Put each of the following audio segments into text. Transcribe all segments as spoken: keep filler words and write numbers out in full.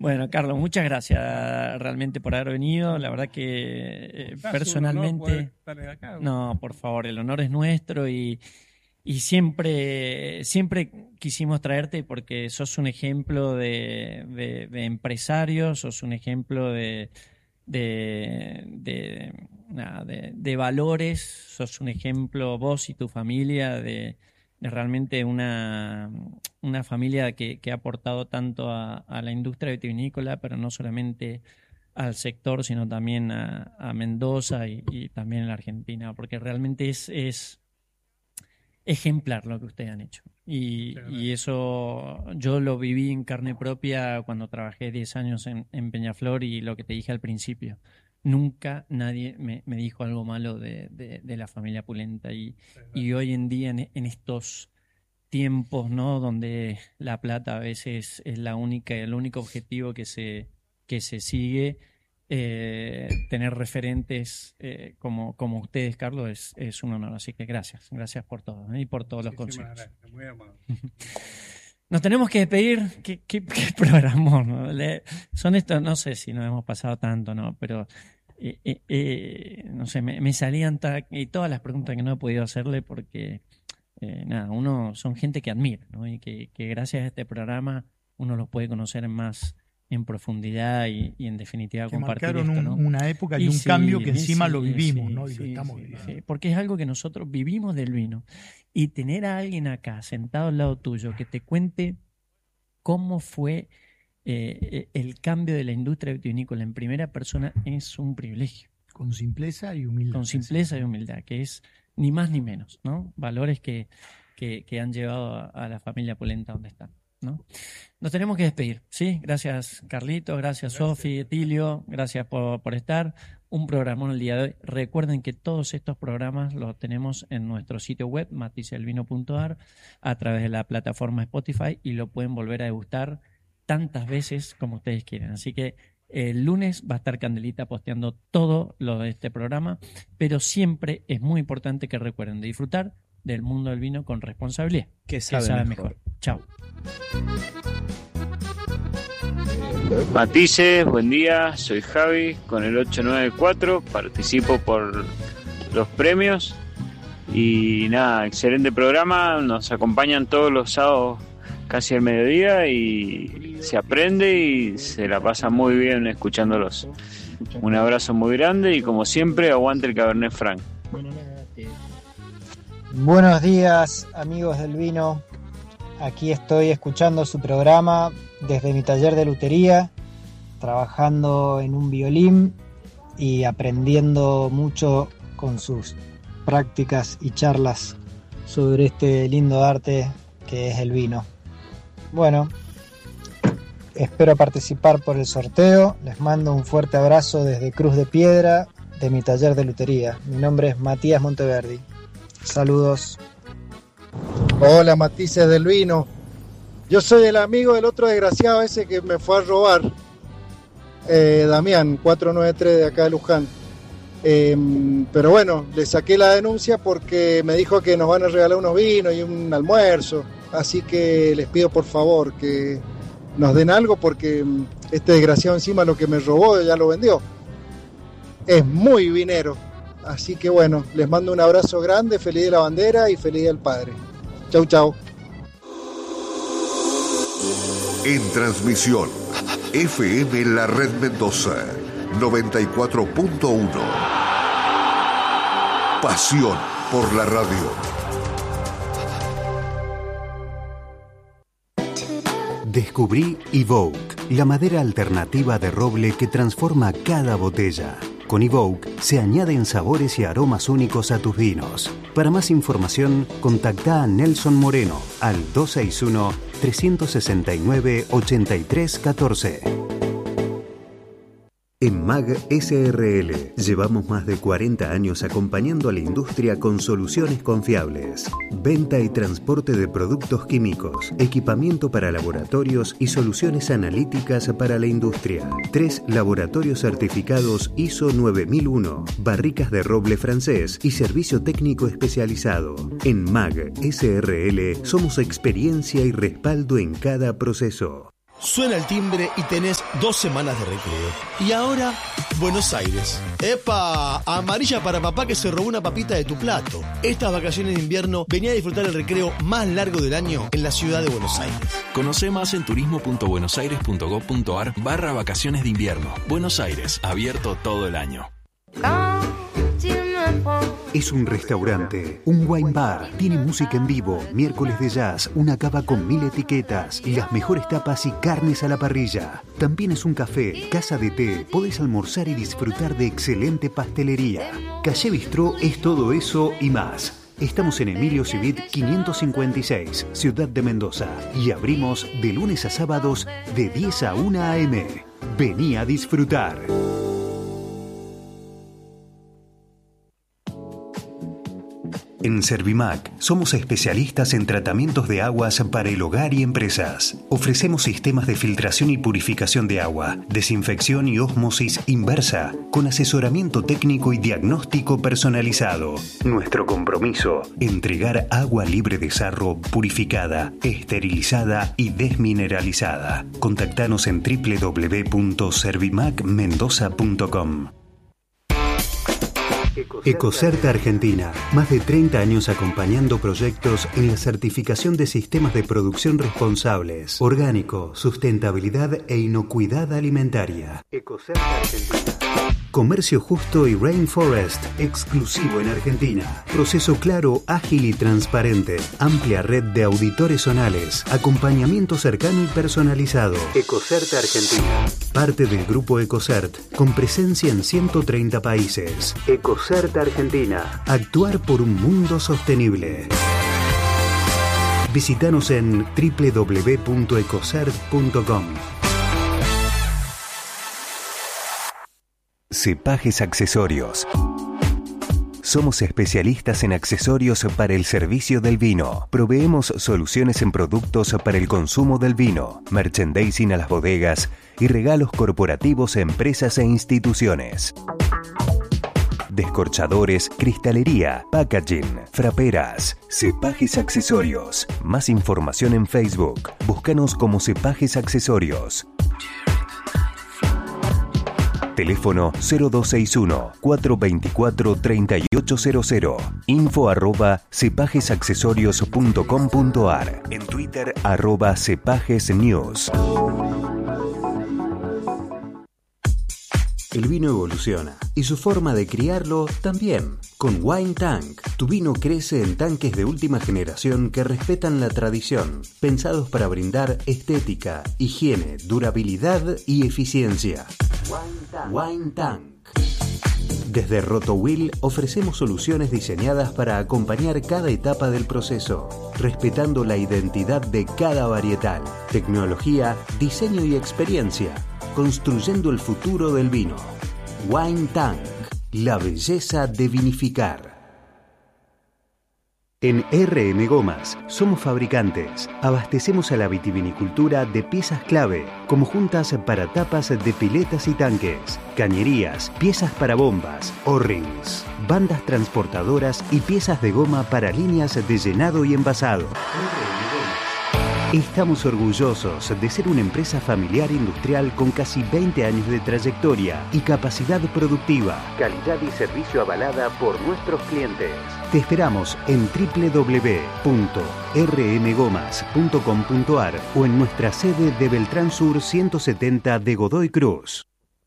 Bueno, Carlos, muchas gracias realmente por haber venido. La verdad que eh, personalmente... Acá, no, por favor, el honor es nuestro y, y siempre, siempre quisimos traerte porque sos un ejemplo de, de, de empresario, sos un ejemplo de... De, de, nada, de, de valores, sos un ejemplo vos y tu familia de, de realmente una, una familia que, que ha aportado tanto a, a la industria vitivinícola, pero no solamente al sector, sino también a, a Mendoza y, y también a la Argentina, porque realmente es, es ejemplar lo que ustedes han hecho. Y, y eso yo lo viví en carne propia cuando trabajé diez años en, en Peñaflor y lo que te dije al principio. Nunca nadie me, me dijo algo malo de, de, de la familia Pulenta. Y, y hoy en día, en, en estos tiempos, ¿no?, donde la plata a veces es la única, el único objetivo que se, que se sigue, Eh, tener referentes eh, como, como ustedes, Carlos, es, es un honor. Así que gracias, gracias por todo, ¿eh? Y por todos los consejos. Gracias, muy amable. Nos tenemos que despedir. ¿Qué, qué, qué programón, ¿no? Le, son estos, no sé si nos hemos pasado tanto, ¿no? Pero eh, eh, eh, no sé, me, me salían ta- y todas las preguntas que no he podido hacerle porque eh, nada, uno son gente que admira, ¿no? Y que, que gracias a este programa uno los puede conocer en más en profundidad y, y en definitiva que compartir marcaron esto, un, ¿no? una época y, y un sí, cambio que encima sí, lo vivimos, sí, ¿no? Y sí, lo estamos sí, viviendo. Sí, porque es algo que nosotros vivimos del vino y tener a alguien acá sentado al lado tuyo que te cuente cómo fue eh, el cambio de la industria vitivinícola en primera persona es un privilegio. Con simpleza y humildad. Con simpleza y humildad, que es ni más ni menos, ¿no? Valores que, que, que han llevado a, a la familia Pulenta donde están, ¿no? Nos tenemos que despedir, ¿sí? Gracias, Carlito, gracias, Sofi, Tilio, gracias por, por estar. Un programón el día de hoy. Recuerden que todos estos programas los tenemos en nuestro sitio web, maticelvino punto a r, a través de la plataforma Spotify y lo pueden volver a degustar tantas veces como ustedes quieran. Así que el lunes va a estar Candelita posteando todo lo de este programa, pero siempre es muy importante que recuerden de disfrutar del mundo del vino con responsabilidad. Que sabe, que sabe mejor. mejor. Chao. Matices, buen día, soy Javi con el ocho nueve cuatro, participo por los premios y nada, excelente programa, nos acompañan todos los sábados casi al mediodía y se aprende y se la pasa muy bien escuchándolos. Un abrazo muy grande y como siempre aguante el Cabernet Franc. Buenos días amigos del vino, aquí estoy escuchando su programa desde mi taller de lutería, trabajando en un violín y aprendiendo mucho con sus prácticas y charlas sobre este lindo arte que es el vino. Bueno, espero participar por el sorteo, les mando un fuerte abrazo desde Cruz de Piedra de mi taller de lutería. Mi nombre es Matías Monteverdi. Saludos. Hola, Matices del Vino. Yo soy el amigo del otro desgraciado ese que me fue a robar. Eh, Damián, cuatrocientos noventa y tres de acá de Luján. Eh, pero bueno, le saqué la denuncia porque me dijo que nos van a regalar unos vinos y un almuerzo. Así que les pido por favor que nos den algo porque este desgraciado encima lo que me robó ya lo vendió. Es muy vinero. Así que bueno, les mando un abrazo grande, feliz de la bandera y feliz del padre. Chau, chau. En transmisión, F M La Red Mendoza, noventa y cuatro punto uno. Pasión por la radio. Descubrí Evoque, la madera alternativa de roble que transforma cada botella. Con Evoque se añaden sabores y aromas únicos a tus vinos. Para más información, contacta a Nelson Moreno al dos seis uno, tres seis nueve, ocho tres uno cuatro. En M A G S R L llevamos más de cuarenta años acompañando a la industria con soluciones confiables. Venta y transporte de productos químicos, equipamiento para laboratorios y soluciones analíticas para la industria. Tres laboratorios certificados I S O nueve mil uno, barricas de roble francés y servicio técnico especializado. En M A G S R L somos experiencia y respaldo en cada proceso. Suena el timbre y tenés dos semanas de recreo. Y ahora, Buenos Aires. ¡Epa! Amarilla para papá que se robó una papita de tu plato. Estas vacaciones de invierno venía a disfrutar el recreo más largo del año en la ciudad de Buenos Aires. Conoce más en turismo.buenosaires.gov.ar barra vacaciones de invierno. Buenos Aires, abierto todo el año. Es un restaurante, un wine bar, tiene música en vivo, miércoles de jazz, una cava con mil etiquetas y las mejores tapas y carnes a la parrilla. También es un café, casa de té, podés almorzar y disfrutar de excelente pastelería. Calle Bistró es todo eso y más. Estamos en Emilio Civit quinientos cincuenta y seis, Ciudad de Mendoza, y abrimos de lunes a sábados de diez a una a eme. Vení a disfrutar. En Servimac somos especialistas en tratamientos de aguas para el hogar y empresas. Ofrecemos sistemas de filtración y purificación de agua, desinfección y ósmosis inversa, con asesoramiento técnico y diagnóstico personalizado. Nuestro compromiso, entregar agua libre de sarro, purificada, esterilizada y desmineralizada. Contactanos en doble u doble u doble u punto servimac mendoza punto com. Ecocert Argentina, más de treinta años acompañando proyectos en la certificación de sistemas de producción responsables, orgánico, sustentabilidad e inocuidad alimentaria. Ecocert Argentina. Comercio justo y Rainforest, exclusivo en Argentina. Proceso claro, ágil y transparente. Amplia red de auditores zonales. Acompañamiento cercano y personalizado. Ecocert Argentina. Parte del grupo Ecocert, con presencia en ciento treinta países. Ecocert Argentina. Actuar por un mundo sostenible. Visítanos en doble u doble u doble u punto ecocert punto com. Cepajes Accesorios. Somos especialistas en accesorios para el servicio del vino. Proveemos soluciones en productos para el consumo del vino, merchandising a las bodegas y regalos corporativos a empresas e instituciones. Descorchadores, cristalería, packaging, fraperas, Cepajes Accesorios. Más información en Facebook. Búscanos como Cepajes Accesorios. Teléfono cero dos seis uno, cuatro dos cuatro, tres ocho cero cero. Info arroba cepagesaccesorios punto com punto ar. En Twitter arroba cepagesnews. El vino evoluciona y su forma de criarlo también. Con Wine Tank, tu vino crece en tanques de última generación que respetan la tradición, pensados para brindar estética, higiene, durabilidad y eficiencia. Wine Tank. Wine Tank. Desde RotoWheel ofrecemos soluciones diseñadas para acompañar cada etapa del proceso, respetando la identidad de cada varietal, tecnología, diseño y experiencia, construyendo el futuro del vino. Wine Tank, la belleza de vinificar. En R M Gomas somos fabricantes. Abastecemos a la vitivinicultura de piezas clave, como juntas para tapas de piletas y tanques, cañerías, piezas para bombas, O-rings, bandas transportadoras y piezas de goma para líneas de llenado y envasado. Estamos orgullosos de ser una empresa familiar industrial con casi veinte años de trayectoria y capacidad productiva, calidad y servicio avalada por nuestros clientes. Te esperamos en doble u doble u doble u punto r m gomas punto com punto ar o en nuestra sede de Beltrán Sur ciento setenta de Godoy Cruz.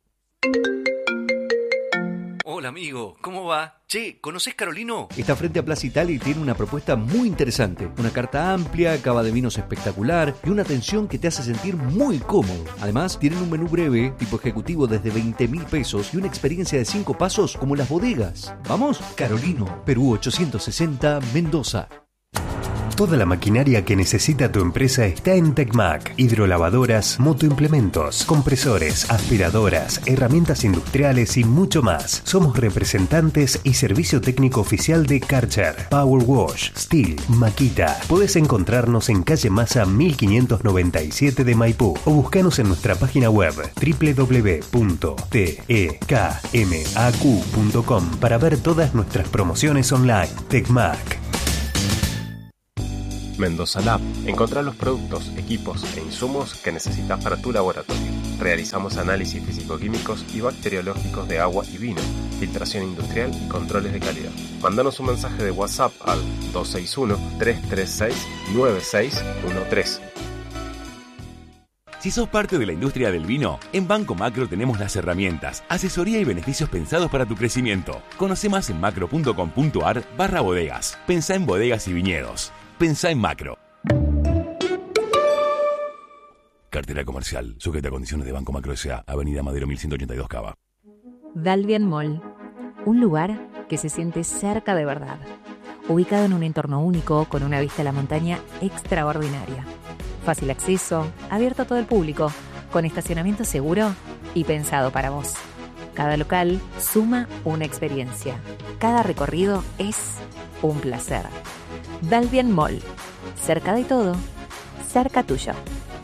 Hola amigo, ¿cómo va? Che, ¿conocés Carolino? Está frente a Plaza Italia y tiene una propuesta muy interesante. Una carta amplia, cava de vinos espectacular y una atención que te hace sentir muy cómodo. Además, tienen un menú breve, tipo ejecutivo desde veinte mil pesos y una experiencia de cinco pasos como las bodegas. ¿Vamos? Carolino, Perú ochocientos sesenta, Mendoza. Toda la maquinaria que necesita tu empresa está en Tecmac. Hidrolavadoras, motoimplementos, compresores, aspiradoras, herramientas industriales y mucho más. Somos representantes y servicio técnico oficial de Karcher, Power Wash, Steel, Makita. Podés encontrarnos en calle Massa mil quinientos noventa y siete de Maipú o buscanos en nuestra página web doble u doble u doble u punto tekmac punto com para ver todas nuestras promociones online. Tecmac. Mendoza Lab. Encontrá los productos, equipos e insumos que necesitas para tu laboratorio. Realizamos análisis físico-químicos y bacteriológicos de agua y vino, filtración industrial y controles de calidad. Mándanos un mensaje de WhatsApp al dos seis uno, tres tres seis, nueve seis uno tres. Si sos parte de la industria del vino, en Banco Macro tenemos las herramientas, asesoría y beneficios pensados para tu crecimiento. Conoce más en macro.com.ar barra bodegas. Pensá en bodegas y viñedos. Pensá en Macro. Cartera comercial, sujeta a condiciones de Banco Macro S A, Avenida Madero mil ciento ochenta y dos Cava. Dalvian Mall, un lugar que se siente cerca de verdad. Ubicado en un entorno único, con una vista a la montaña extraordinaria. Fácil acceso, abierto a todo el público, con estacionamiento seguro y pensado para vos. Cada local suma una experiencia. Cada recorrido es un placer. Dalvian Mall, cerca de todo, cerca tuyo.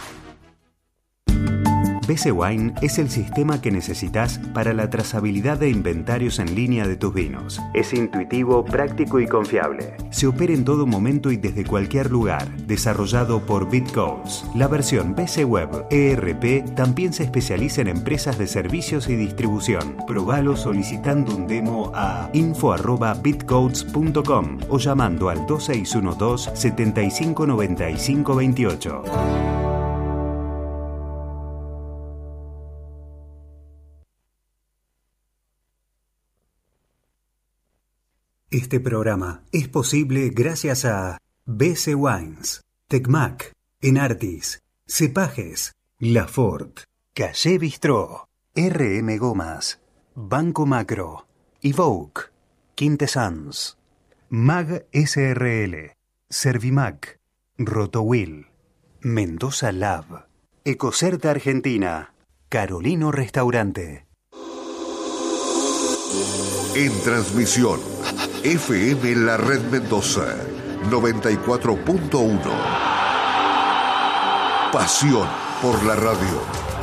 B C Wine es el sistema que necesitas para la trazabilidad de inventarios en línea de tus vinos. Es intuitivo, práctico y confiable. Se opera en todo momento y desde cualquier lugar. Desarrollado por BitCodes. La versión B C Web E R P también se especializa en empresas de servicios y distribución. Probalo solicitando un demo a info arroba bitcodes punto com o llamando al dos seis uno dos, setenta y cinco noventa y cinco veintiocho. Este programa es posible gracias a B C Wines, Tecmac, Enartis, Cepages, Lafort, Calle Bistró, R M Gomas, Banco Macro, Evoque, Quintessence, Mag S R L, Servimac, Rotowil, Mendoza Lab, Ecocerta Argentina, Carolino Restaurante. En transmisión, F M La Red Mendoza, noventa y cuatro punto uno. Pasión por la radio.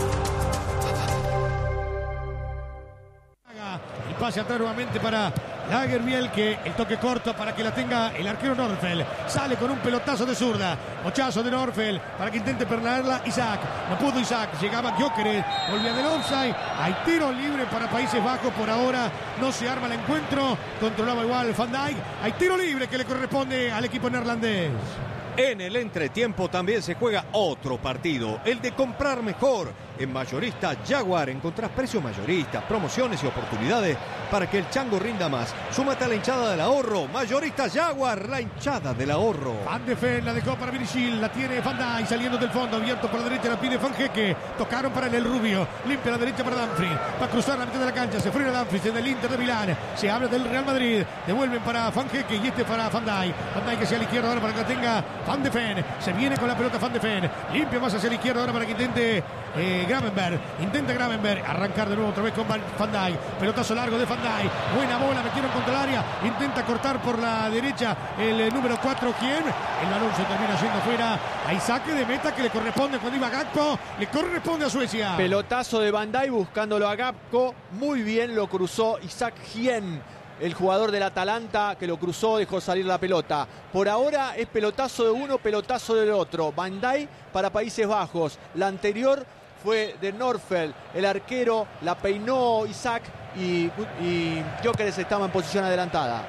El pase atrás nuevamente para Lagerbiel, que el toque corto para que la tenga el arquero Norfeld. Sale con un pelotazo de zurda. Mochazo de Norfeld para que intente perderla Isaac. No pudo Isaac. Llegaba Gyökeres. Volvía del offside. Hay tiro libre para Países Bajos. Por ahora no se arma el encuentro. Controlaba igual Van Dijk. Hay tiro libre que le corresponde al equipo neerlandés. En el entretiempo también se juega otro partido, el de comprar mejor. En Mayorista Jaguar encontrás precios mayoristas, promociones y oportunidades para que el chango rinda más. Súmate a la hinchada del ahorro. Mayorista Jaguar, la hinchada del ahorro. Van de Ven la dejó para Virgil, la tiene Van Dijk saliendo del fondo, abierto por la derecha, la pide Van Hecke. Tocaron para el Rubio, limpia la derecha para Dumfries. Va a cruzar la mitad de la cancha, se frena Dumfries en el Inter de Milán. Se habla del Real Madrid, devuelven para Van Hecke y este para Van Dijk. Van Dijk hacia la izquierda ahora para que la tenga Van de Ven. Se viene con la pelota Van de Ven, limpia más hacia la izquierda ahora para que intente eh, Gravenberg. Intenta Gravenberg arrancar de nuevo otra vez con Van Dijk. Pelotazo largo de Van Dijk. Buena bola, metieron contra el área. Intenta cortar por la derecha el eh, número cuatro. ¿Quién? El balón se termina yendo fuera. Hay saque de meta que le corresponde cuando iba Gakpo. Le corresponde a Suecia. Pelotazo de Van Dijk buscándolo a Gakpo. Muy bien lo cruzó Isaac Hien, el jugador del Atalanta, que lo cruzó, dejó salir la pelota. Por ahora es pelotazo de uno, pelotazo del otro. Van Dijk para Países Bajos. La anterior fue de Norfeld, el arquero, la peinó Isaac y, y Gyökeres estaba en posición adelantada.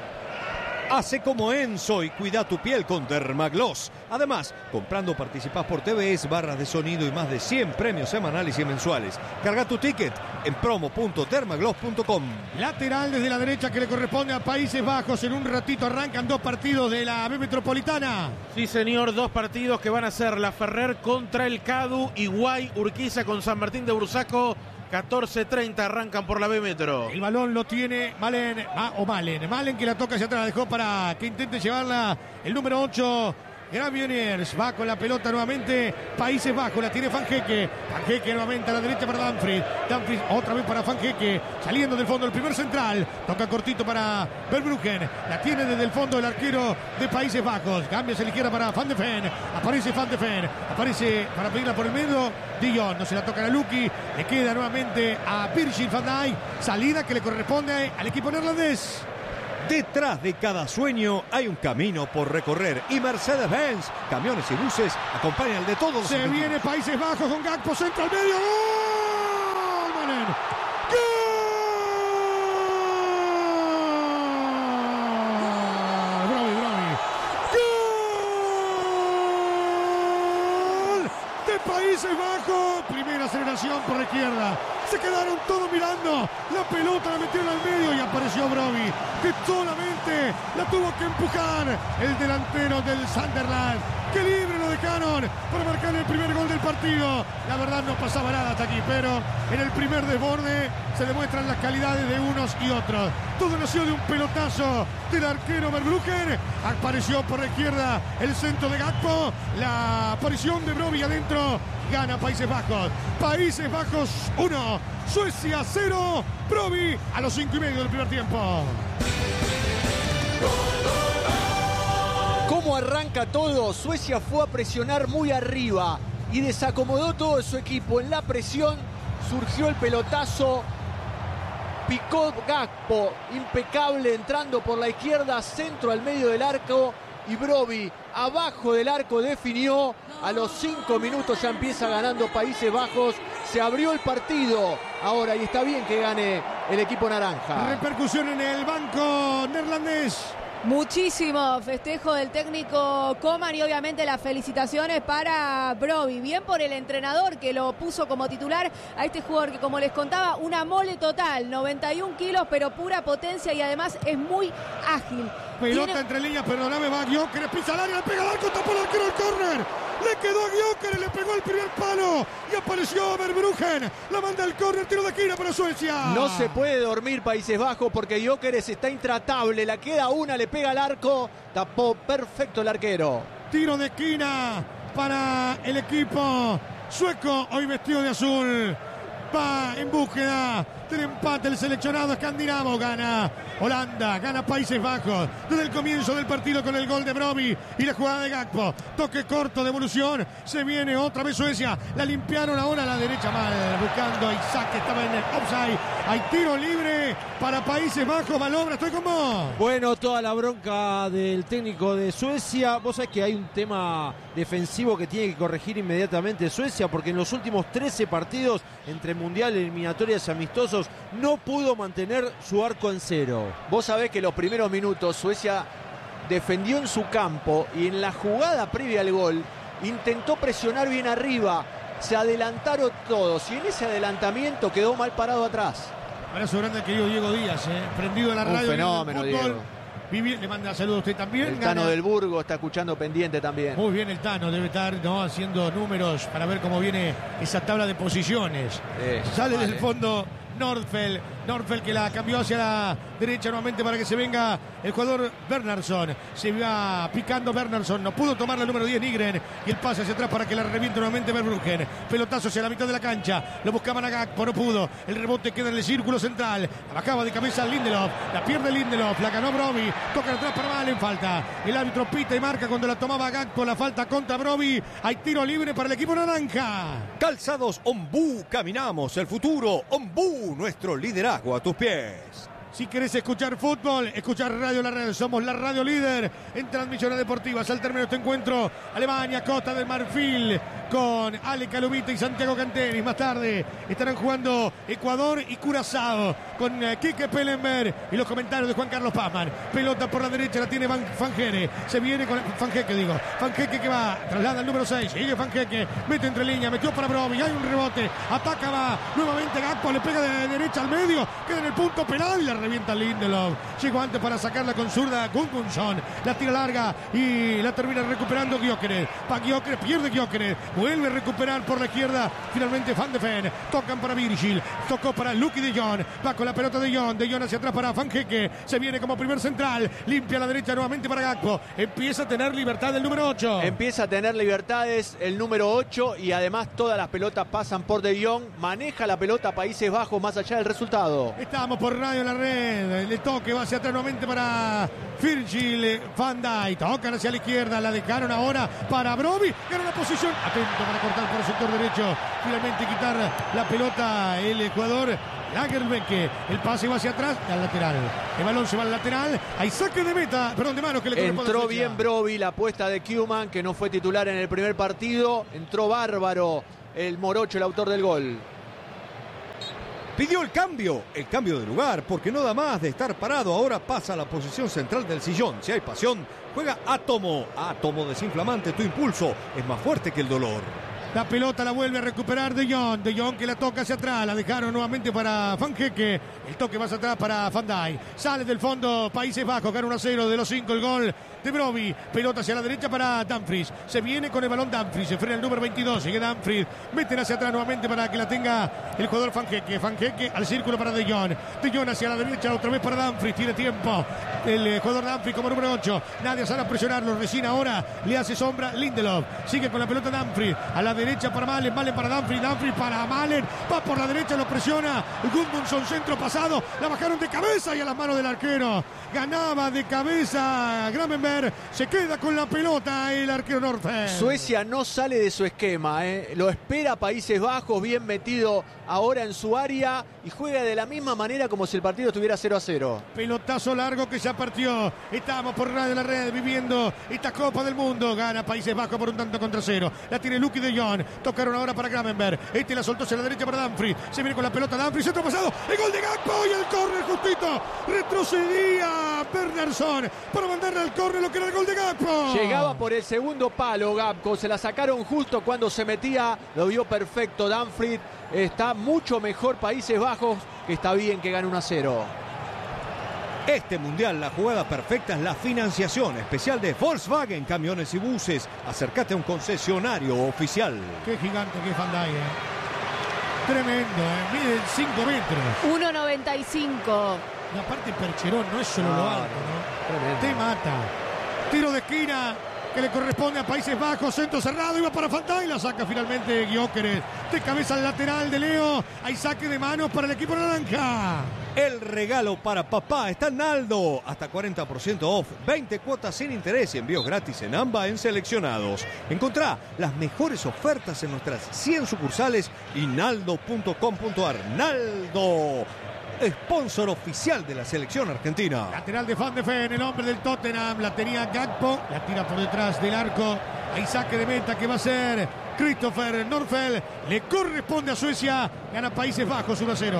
Hace como Enzo y cuida tu piel con Dermagloss. Además, comprando participás por T V S, barras de sonido y más de cien premios semanales y mensuales. Carga tu ticket en promo punto dermagloss punto com. Lateral desde la derecha que le corresponde a Países Bajos. En un ratito arrancan dos partidos de la B Metropolitana. Sí, señor, dos partidos que van a ser la Ferrer contra el Cadu y Guay Urquiza con San Martín de Bursaco. catorce treinta arrancan por la B Metro. El balón lo tiene Malen, ah, o Malen. Malen que la toca hacia atrás, la dejó para que intente llevarla el número ocho. Gravioniers va con la pelota nuevamente. Países Bajos, la tiene Van Hecke. Van Hecke nuevamente a la derecha para Dumfries. Dumfries otra vez para Van Hecke. Saliendo del fondo el primer central. Toca cortito para Verbruggen. La tiene desde el fondo el arquero de Países Bajos. Cambia hacia la izquierda para Van de Ven. Aparece Van de Ven. Aparece para pedirla por el medio. Dion, no se la toca a Luki. Le queda nuevamente a Virgil van Dijk. Salida que le corresponde al equipo neerlandés. Detrás de cada sueño hay un camino por recorrer y Mercedes-Benz, camiones y buses acompañan el de todos los Se equipos. viene Países Bajos con Gakpo, centro al medio. ¡Gol! Manen. ¡Gol! Brovi, Brovi. ¡Gol! De Países Bajos. Primera aceleración por la izquierda. Se quedaron todos mirando. La pelota la metieron al medio y apareció Brovi, que solamente la tuvo que empujar el delantero del Sunderland. ¡Qué libre lo dejaron para marcar el primer gol del partido! La verdad no pasaba nada hasta aquí, pero en el primer desborde se demuestran las calidades de unos y otros. Todo nació de un pelotazo del arquero Verbruggen. Apareció por la izquierda el centro de Gakpo. La aparición de Brovi adentro. Gana Países Bajos. Países Bajos uno, Suecia cero. Brovi a los cinco y medio del primer tiempo. ¿Cómo arranca todo? Suecia fue a presionar muy arriba y desacomodó todo su equipo. En la presión surgió el pelotazo. Picó Gakpo, impecable, entrando por la izquierda, centro al medio del arco. Y Brovi, abajo del arco, definió. A los cinco minutos ya empieza ganando Países Bajos. Se abrió el partido ahora y está bien que gane el equipo naranja. Repercusión en el banco neerlandés. Muchísimo festejo del técnico Koeman y obviamente las felicitaciones para Brovi. Bien por el entrenador que lo puso como titular a este jugador que, como les contaba, una mole total, noventa y un kilos, pero pura potencia y además es muy ágil. Pelota Tiene... entre líneas, perdóname, va Gyökeres, pisa al área, le pega al arco, tapó el arquero el córner. Le quedó a Gyökeres, le pegó el primer palo y apareció Verbruggen. La manda el córner, tiro de esquina para Suecia. No se puede dormir Países Bajos porque Gyökeres está intratable. La queda una, le pega al arco, tapó perfecto el arquero. Tiro de esquina para el equipo sueco, hoy vestido de azul. Va en búsqueda del empate el seleccionado escandinavo. Gana Holanda, gana Países Bajos desde el comienzo del partido con el gol de Brovi y la jugada de Gakpo. Toque corto, devolución, se viene otra vez Suecia. La limpiaron ahora a la derecha mal, buscando a Isaac que estaba en el offside. Hay tiro libre para Países Bajos. Malobra, estoy con vos. Bueno, toda la bronca del técnico de Suecia. Vos sabés que hay un tema defensivo que tiene que corregir inmediatamente Suecia, porque en los últimos trece partidos entre mundial, eliminatorias y amistosos no pudo mantener su arco en cero. Vos sabés que los primeros minutos Suecia defendió en su campo y en la jugada previa al gol intentó presionar bien arriba. Se adelantaron todos y en ese adelantamiento quedó mal parado atrás. Abrazo grande al querido Diego Díaz, eh. prendido en la radio. Un fenómeno, Diego. Vivi, le manda saludos a usted también. El Tano Gana. del Burgo está escuchando pendiente también. Muy bien el Tano, debe estar ¿no? haciendo números para ver cómo viene esa tabla de posiciones. Eh, Sale vale. del fondo Nordfeld, Nordfeld que la cambió hacia la derecha nuevamente para que se venga el jugador Bernhardsson. Se va picando Bernhardsson, no pudo tomar la número diez Nygren y el pase hacia atrás para que la reviente nuevamente Verbruggen. Pelotazo hacia la mitad de la cancha, lo buscaban a Gakpo, no pudo. El rebote queda en el círculo central, bajaba de cabeza Lindelof, la pierde Lindelof, la ganó Brovi, toca atrás para Malen, falta. El árbitro pita y marca cuando la tomaba Gakpo, la falta contra Brovi. Hay tiro libre para el equipo naranja. Calzados Ombú, caminamos el futuro. Ombú, nuestro liderazgo a tus pies. Si querés escuchar fútbol, escuchar Radio La Red. Somos la radio líder en transmisiones deportivas. Al término de este encuentro, Alemania, Costa del Marfil, con Ale Calumita y Santiago Cantenis. Más tarde estarán jugando Ecuador y Curazao con eh, Quique Pellenberg y los comentarios de Juan Carlos Pazman. Pelota por la derecha, la tiene Van Fanjere. Se viene con Fanjeque, digo. Fanjeque que va, traslada al número seis. Sigue Fanjeque, mete entre líneas, metió para Brovi. Hay un rebote, ataca, va nuevamente Gakpo, le pega de derecha al medio, queda en el punto penal y la revienta Lindelof. Llegó antes para sacarla con zurda Gudmundsson. La tira larga y la termina recuperando Gyökeres. Va Gyökeres, pierde Gyökeres. Vuelve a recuperar por la izquierda. Finalmente Van de Ven. Tocan para Virgil. Tocó para Lucky de Jong. Va con la pelota de Jong. De Jong hacia atrás para Fanjeque. Se viene como primer central. Limpia a la derecha nuevamente para Gakpo. Empieza a tener libertad el número ocho. Empieza a tener libertades el número ocho y además todas las pelotas pasan por De Jong. Maneja la pelota Países Bajos más allá del resultado. Estamos por Radio La Red. El toque va hacia atrás nuevamente para Virgil van Dijk. Tocan hacia la izquierda. La dejaron ahora para Brovi. Gana la posición. Atención. punto para cortar por el sector derecho. Finalmente quitar la pelota el jugador Lagerbeck. El pase va hacia atrás y al lateral. El balón se va al lateral. Hay saque de meta, perdón, de mano que le corresponde. Entró bien Brovi, la apuesta de Koeman, que no fue titular en el primer partido. Entró bárbaro el morocho, el autor del gol. Pidió el cambio, el cambio de lugar, porque no da más de estar parado. Ahora pasa a la posición central del sillón. Si hay pasión, juega Átomo. Átomo desinflamante, tu impulso es más fuerte que el dolor. La pelota la vuelve a recuperar De Jong. De Jong que la toca hacia atrás. La dejaron nuevamente para Van Hecke. El toque va hacia atrás para Van Dijk. Sale del fondo Países Bajos. Gana uno a cero de los cinco el gol de Brobbey. Pelota hacia la derecha para Dumfries. Se viene con el balón Dumfries. Se frena el número veintidós. Sigue Dumfries. Meten hacia atrás nuevamente para que la tenga el jugador Van Hecke. Van Hecke al círculo para De Jong. De Jong hacia la derecha. Otra vez para Dumfries. Tiene tiempo. El jugador Dumfries como número ocho. Nadie sale a presionarlo. Recién ahora le hace sombra Lindelof. Sigue con la pelota Dumfries. A la derecha para Malen. Malen para Dumfries. Dumfries para Malen. Va por la derecha. Lo presiona. Gudmundsson centro pasado. La bajaron de cabeza y a las manos del arquero. Ganaba de cabeza Gravenberg. Se queda con la pelota el arquero Norfeld. Suecia no sale de su esquema, ¿eh? Lo espera Países Bajos, bien metido ahora en su área y juega de la misma manera como si el partido estuviera cero a cero. Pelotazo largo que ya partió. Estamos por Radio La Red viviendo esta Copa del Mundo. Gana Países Bajos por un tanto contra cero. La tiene Lucky de Jong. Tocaron ahora para Gravenberg. Este la soltó hacia la derecha para Dumfries. Se viene con la pelota Dumfries. Centro pasado. El gol de Gakpo y el córner justito. Retrocedía Bernardsson para mandarle al córner lo que era el gol de Gakpo. Llegaba por el segundo palo Gakpo. Se la sacaron justo cuando se metía. Lo vio perfecto Dumfries. Está mucho mejor Países Bajos, que está bien que gane uno a cero. Este mundial, la jugada perfecta es la financiación especial de Volkswagen, camiones y buses. Acércate a un concesionario oficial. Qué gigante que es Van Dijk, ¿eh? Tremendo, ¿eh? Mide cinco metros. uno noventa y cinco. La parte Percherón no es solo no, lo alto, ¿no? Tremendo. Te mata. Tiro de esquina que le corresponde a Países Bajos, centro cerrado, iba para Van Dijk, la saca finalmente Gyökeres, de cabeza al lateral de Leo, hay saque de manos para el equipo naranja. El regalo para papá está en Naldo, hasta cuarenta por ciento off, veinte cuotas sin interés y envíos gratis en AMBA en seleccionados. Encontrá las mejores ofertas en nuestras cien sucursales y naldo punto com punto ar. Naldo, sponsor oficial de la selección argentina. Lateral de Van de Ven, el hombre del Tottenham, la tenía Gakpo, la tira por detrás del arco, hay saque de meta que va a ser Christopher Norfeld, le corresponde a Suecia, gana Países Bajos uno a cero.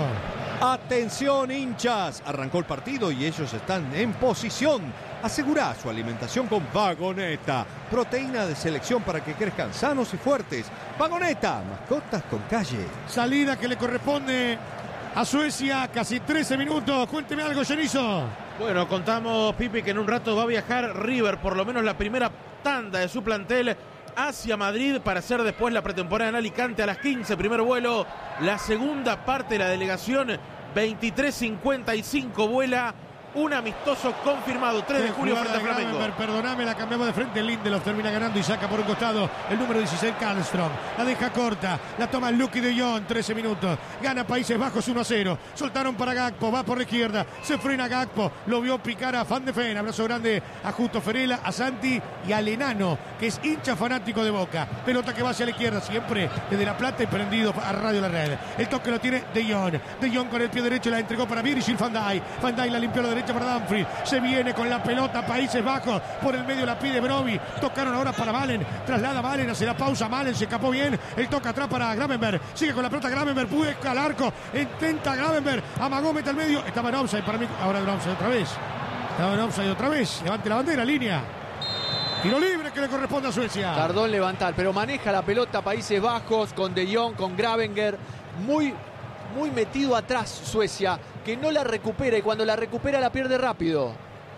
Atención hinchas, arrancó el partido y ellos están en posición. Asegurá su alimentación con Vagoneta, proteína de selección para que crezcan sanos y fuertes. Vagoneta, mascotas con calle. Salida que le corresponde a Suecia, casi trece minutos. Cuénteme algo, Genizo. Bueno, contamos, Pipi, que en un rato va a viajar River, por lo menos la primera tanda de su plantel, hacia Madrid para hacer después la pretemporada en Alicante a las quince. Primer vuelo, la segunda parte de la delegación, veintitrés cincuenta y cinco vuela. Un amistoso confirmado, tres de julio frente a Flamengo. Perdóname, la cambiamos de frente. Lindelof termina ganando y saca por un costado el número dieciséis, Karlström. La deja corta, la toma Lucky de Jong, trece minutos. Gana Países Bajos uno a cero. Soltaron para Gakpo, va por la izquierda. Se frena Gakpo, lo vio picar a Van de Ven. Abrazo grande a Justo Ferela, a Santi y al enano, que es hincha fanático de Boca. Pelota que va hacia la izquierda, siempre desde La Plata y prendido a Radio La Red. El toque lo tiene De Jong. De Jong con el pie derecho la entregó para Virgil van Dijk. Van Dijk la limpió a la derecha para Dumfries, se viene con la pelota Países Bajos, por el medio la pide Brobbey, tocaron ahora para Malen, traslada Malen, hace la pausa Malen, se escapó bien, el toca atrás para Gravenberg, sigue con la pelota Gravenberg, busca al arco, intenta Gravenberg, amagó, mete al medio, estaba en offside para mí, ahora en offside otra vez, estaba en offside otra vez, levante la bandera, línea. Tiro libre que le corresponde a Suecia. Tardó en levantar, pero maneja la pelota Países Bajos con De Jong, con Gravenberg, muy muy metido atrás Suecia, que no la recupera y cuando la recupera la pierde rápido.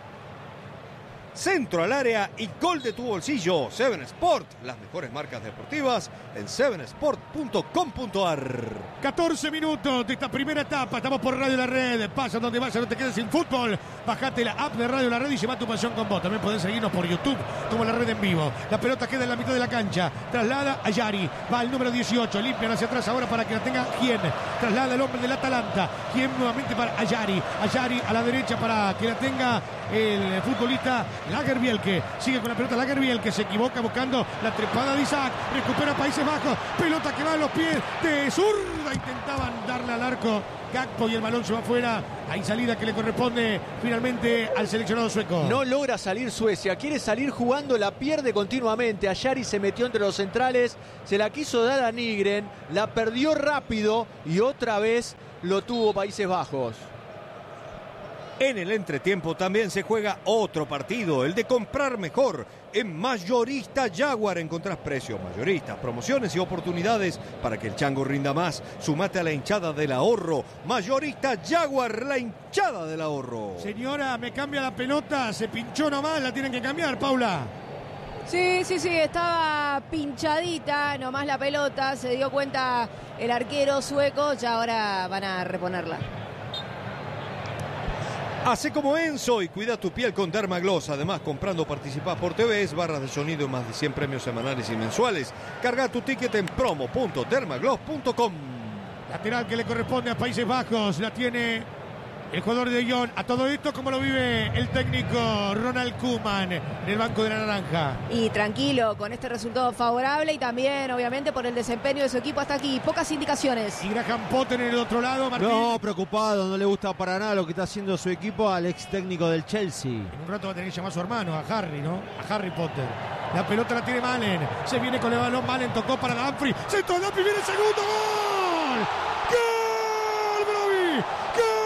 Centro al área y gol de tu bolsillo. Seven Sport, las mejores marcas deportivas en seven sport punto com punto ar. catorce minutos de esta primera etapa. Estamos por Radio La Red. Pasa donde vayas, no te quedes sin fútbol. Bajate la app de Radio La Red y lleva tu pasión con vos. También podés seguirnos por YouTube como La Red en vivo. La pelota queda en la mitad de la cancha. Traslada a Yari. Va el número dieciocho. Limpian hacia atrás ahora para que la tenga Hien. Traslada el hombre del Atalanta. Hien nuevamente para Ayari. Ayari a la derecha para que la tenga el futbolista Lagerbielke, sigue con la pelota Lagerbielke, se equivoca buscando la trepada de Isaac, recupera Países Bajos, pelota que va a los pies de zurda, intentaban darle al arco Gakpo y el balón se va afuera. Hay salida que le corresponde finalmente al seleccionado sueco. No logra salir Suecia, quiere salir jugando, la pierde continuamente. Ayari se metió entre los centrales, se la quiso dar a Nygren, la perdió rápido y otra vez lo tuvo Países Bajos. En el entretiempo también se juega otro partido, el de comprar mejor. En Mayorista Jaguar encontrás precios mayoristas, promociones y oportunidades para que el chango rinda más. Sumate a la hinchada del ahorro. Mayorista Jaguar, la hinchada del ahorro. Señora, me cambia la pelota, se pinchó nomás, la tienen que cambiar, Paula. Sí, sí, sí, estaba pinchadita nomás la pelota, se dio cuenta el arquero sueco, ya ahora van a reponerla. Hace como Enzo y cuida tu piel con Dermagloss. Además, comprando participás por T V, barras de sonido y más de cien premios semanales y mensuales. Carga tu ticket en promo punto dermagloss punto com. Lateral que le corresponde a Países Bajos, la tiene el jugador de Lyon. A todo esto, ¿cómo lo vive el técnico Ronald Koeman en el banco de la naranja? Y tranquilo, con este resultado favorable y también, obviamente, por el desempeño de su equipo hasta aquí. Pocas indicaciones. Y Graham Potter en el otro lado, Martín. No, preocupado, no le gusta para nada lo que está haciendo su equipo al ex técnico del Chelsea. En un rato va a tener que llamar a su hermano, a Harry, ¿no? A Harry Potter. La pelota la tiene Malen. Se viene con el balón, Malen tocó para Dumfries. Centro de Dumfries, viene el segundo gol. ¡Gol, Broby! ¡Gol!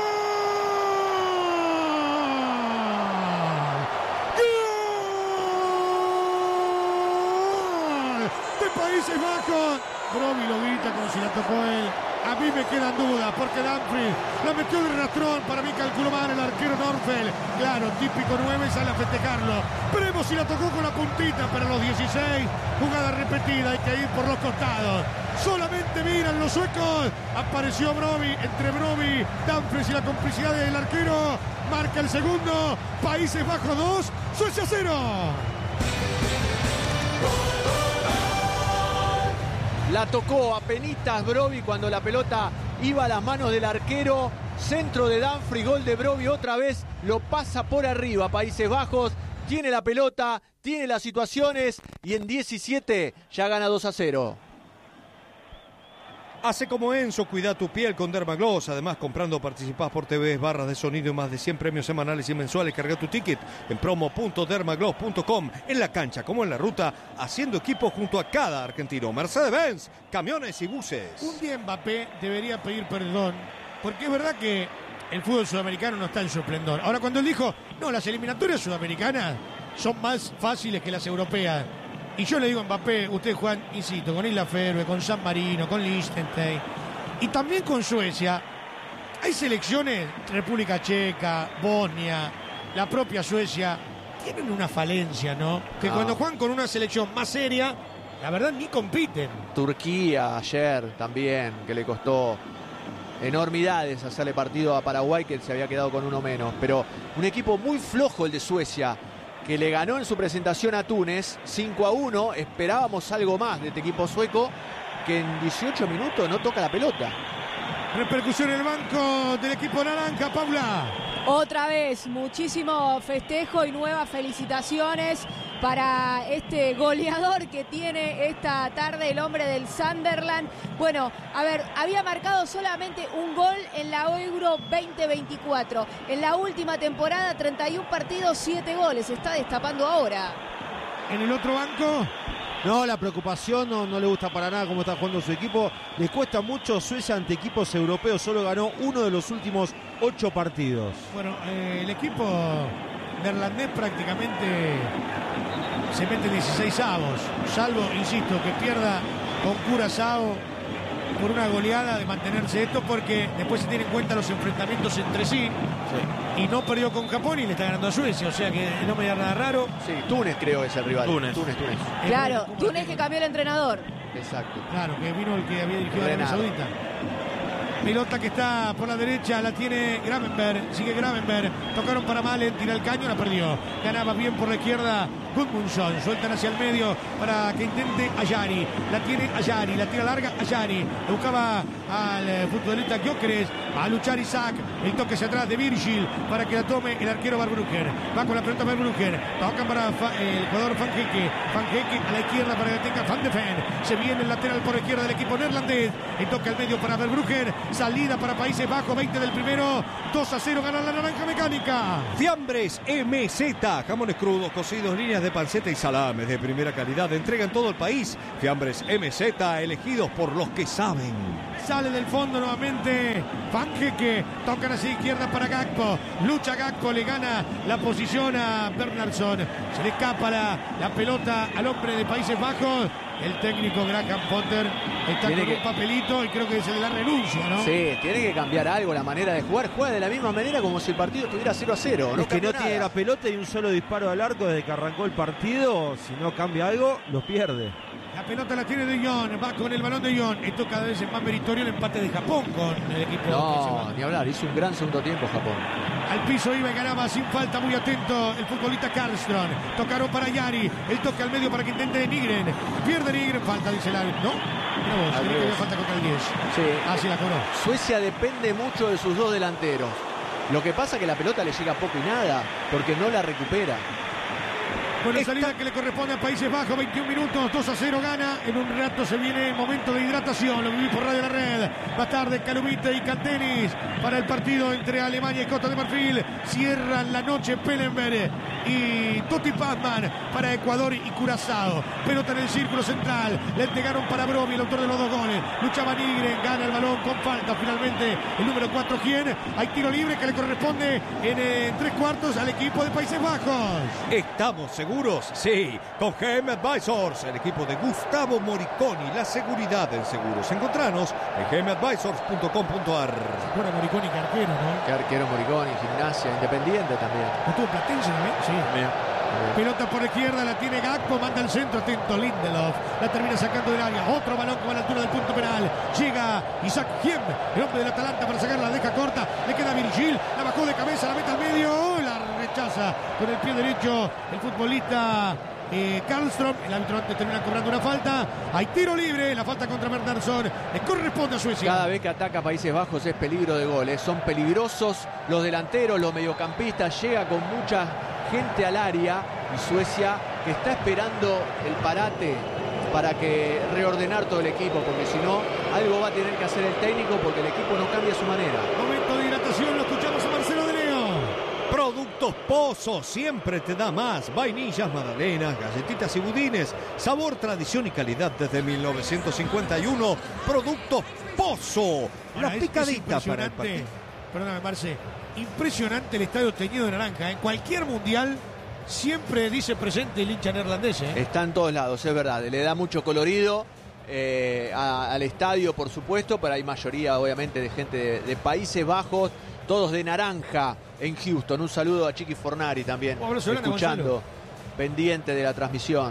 Países Bajos. Broby lo grita como si la tocó él. A mí me quedan dudas porque Dumfries la metió de rastrón. Para mí calculó mal el arquero Norfeld. Claro, típico nueve, sale a festejarlo. Veremos si la tocó con la puntita, pero a los dieciséis, jugada repetida, hay que ir por los costados. Solamente miran los suecos. Apareció Broby, entre Broby, Dumfries y la complicidad del arquero. Marca el segundo. Países Bajos dos, Suecia cero. La tocó apenitas Broby cuando la pelota iba a las manos del arquero. Centro de Dumfries, gol de Broby otra vez. Lo pasa por arriba Países Bajos. Tiene la pelota, tiene las situaciones y en diecisiete ya gana dos a cero. Hace como Enzo, cuida tu piel con Dermagloss. Además, comprando participás por T V, barras de sonido y más de cien premios semanales y mensuales. Carga tu ticket en promo punto dermagloss punto com. En la cancha como en la ruta, haciendo equipo junto a cada argentino. Mercedes-Benz, camiones y buses. Un día Mbappé debería pedir perdón, porque es verdad que el fútbol sudamericano no está en su esplendor. Ahora, cuando él dijo, no, las eliminatorias sudamericanas son más fáciles que las europeas. Y yo le digo a Mbappé, ustedes juegan, insisto, con Isla Faroe, con San Marino, con Liechtenstein y también con Suecia. Hay selecciones, República Checa, Bosnia, la propia Suecia, tienen una falencia, ¿no? Que No. cuando juegan con una selección más seria, la verdad ni compiten. Turquía ayer también, que le costó enormidades hacerle partido a Paraguay, que se había quedado con uno menos. Pero un equipo muy flojo el de Suecia, que le ganó en su presentación a Túnez cinco a uno. Esperábamos algo más de este equipo sueco, que en dieciocho minutos no toca la pelota. Repercusión en el banco del equipo naranja, Paula. Otra vez, muchísimo festejo y nuevas felicitaciones para este goleador que tiene esta tarde el hombre del Sunderland. Bueno, a ver, había marcado solamente un gol en la Euro veinte veinticuatro. En la última temporada, treinta y uno partidos, siete goles. Se está destapando ahora. En el otro banco... No, la preocupación no, no le gusta para nada cómo está jugando su equipo. Les cuesta mucho Suecia ante equipos europeos. Solo ganó uno de los últimos ocho partidos. Bueno, eh, el equipo neerlandés prácticamente se mete en dieciséis avos. Salvo, insisto, que pierda con Curazao por una goleada de mantenerse esto, porque después se tienen en cuenta los enfrentamientos entre sí. Sí. Y no perdió con Japón y le está ganando a Suecia, o sea que no me da nada raro. Sí, Túnez creo que es el rival. Túnez. Túnez, Túnez. Claro, Túnez que cambió el entrenador. Exacto. Claro, que vino el que había dirigido a Arabia Saudita. Pelota que está por la derecha, la tiene Gravenberg, sigue Gravenberg, tocaron para Malen, tira el caño, la perdió. Ganaba bien por la izquierda Gudmundsson. Sueltan hacia el medio para que intente Ayari. La tiene Ayari, la tira larga Ayari. Buscaba al eh, futbolista Gyökeres. Va a luchar Isaac. El toque hacia atrás de Virgil para que la tome el arquero Verbruggen. Va con la pelota Verbruggen. Tocan para Fa, eh, el jugador Van Hecke. Van Hecke a la izquierda para que tenga Van de Ven. Se viene el lateral por izquierda del equipo neerlandés. El toque al medio para Verbruggen. Salida para Países Bajos. veinte del primero. dos a cero gana la naranja mecánica. Fiambres M Z. Jamones crudos, cocidos, líneas de panceta y salames de primera calidad. Entrega en todo el país. Fiambres M Z. Elegidos por los que saben. Sale del fondo nuevamente Van Hecke. Tocan hacia izquierda para Gakpo. Lucha Gakpo. Le gana la posición a Bernardsson. Se le escapa la, la pelota al hombre de Países Bajos. El técnico Graham Potter está tiene con que... un papelito y creo que se le da renuncia, ¿no? Sí, tiene que cambiar algo la manera de jugar. Juega de la misma manera como si el partido estuviera cero a cero. No es que no nada. Tiene la pelota y un solo disparo al arco desde que arrancó el partido. Si no cambia algo, los pierde. La pelota la tiene De Jong, va con el balón De Jong. Esto cada vez es más meritorio el empate de Japón con el equipo. No, ni hablar, hizo un gran segundo tiempo Japón. Al piso iba y ganaba sin falta, muy atento el futbolista Karlström. Tocaron para Yari, el toque al medio para que intente Nygren. Pierde Nygren, falta dice el árbitro. No, mira vos, tenía que había falta contra el diez. Sí. Así la cobró. Suecia depende mucho de sus dos delanteros. Lo que pasa es que la pelota le llega poco y nada, porque no la recupera. Bueno, salida que le corresponde a Países Bajos, veintiún minutos, dos a cero gana. En un rato se viene el momento de hidratación. Lo viví por Radio La Red. Más tarde, Calumite y Cantenis para el partido entre Alemania y Costa de Marfil. Cierran la noche Pellenberg y Totti Pazman para Ecuador y Curazao. Pelota en el círculo central. Le entregaron para Bromi, el autor de los dos goles. Luchaba Nygren, gana el balón con falta. Finalmente, el número cuatro, ¿quién? Hay tiro libre que le corresponde en, eh, en tres cuartos al equipo de Países Bajos. Estamos seguros. Sí, con G M Advisors, el equipo de Gustavo Moriconi, la seguridad en seguros. Encontranos en g m advisors punto com punto a r. Bueno, Moriconi, que arquero, ¿no? Que arquero Moriconi, Gimnasia, Independiente también. ¿No tuvo Platense también? Sí. Bien. Pelota por la izquierda, la tiene Gakpo, manda al centro, atento Lindelof, la termina sacando del área, otro balón que va a la altura del punto penal, llega Isaac Hiem, el hombre del Atalanta para sacarla, la deja corta, le queda Virgil, la bajó de cabeza, la mete al medio, la rechaza con el pie derecho el futbolista eh, Karlström, el árbitro antes termina cobrando una falta, hay tiro libre, la falta contra Bernardsson, le corresponde a Suecia. Cada vez que ataca Países Bajos es peligro de goles, son peligrosos los delanteros, los mediocampistas, llega con mucha gente al área y Suecia que está esperando el parate para que reordenar todo el equipo, porque si no algo va a tener que hacer el técnico porque el equipo no cambia su manera. Momento de hidratación, lo escuchamos a Marcelo de Leo. Productos Pozo, siempre te da más. Vainillas, magdalenas, galletitas y budines. Sabor, tradición y calidad desde mil novecientos cincuenta y uno. Productos Pozo. La Ahora, picadita es para el partido. Perdóname, Marce. Impresionante el estadio teñido de naranja. En cualquier mundial siempre dice presente el hincha neerlandés. ¿eh? Está en todos lados, es verdad. Le da mucho colorido eh, a, al estadio, por supuesto, pero hay mayoría, obviamente, de gente de, de Países Bajos, todos de naranja en Houston. Un saludo a Chiqui Fornari también, oh, escuchando, pendiente de la transmisión.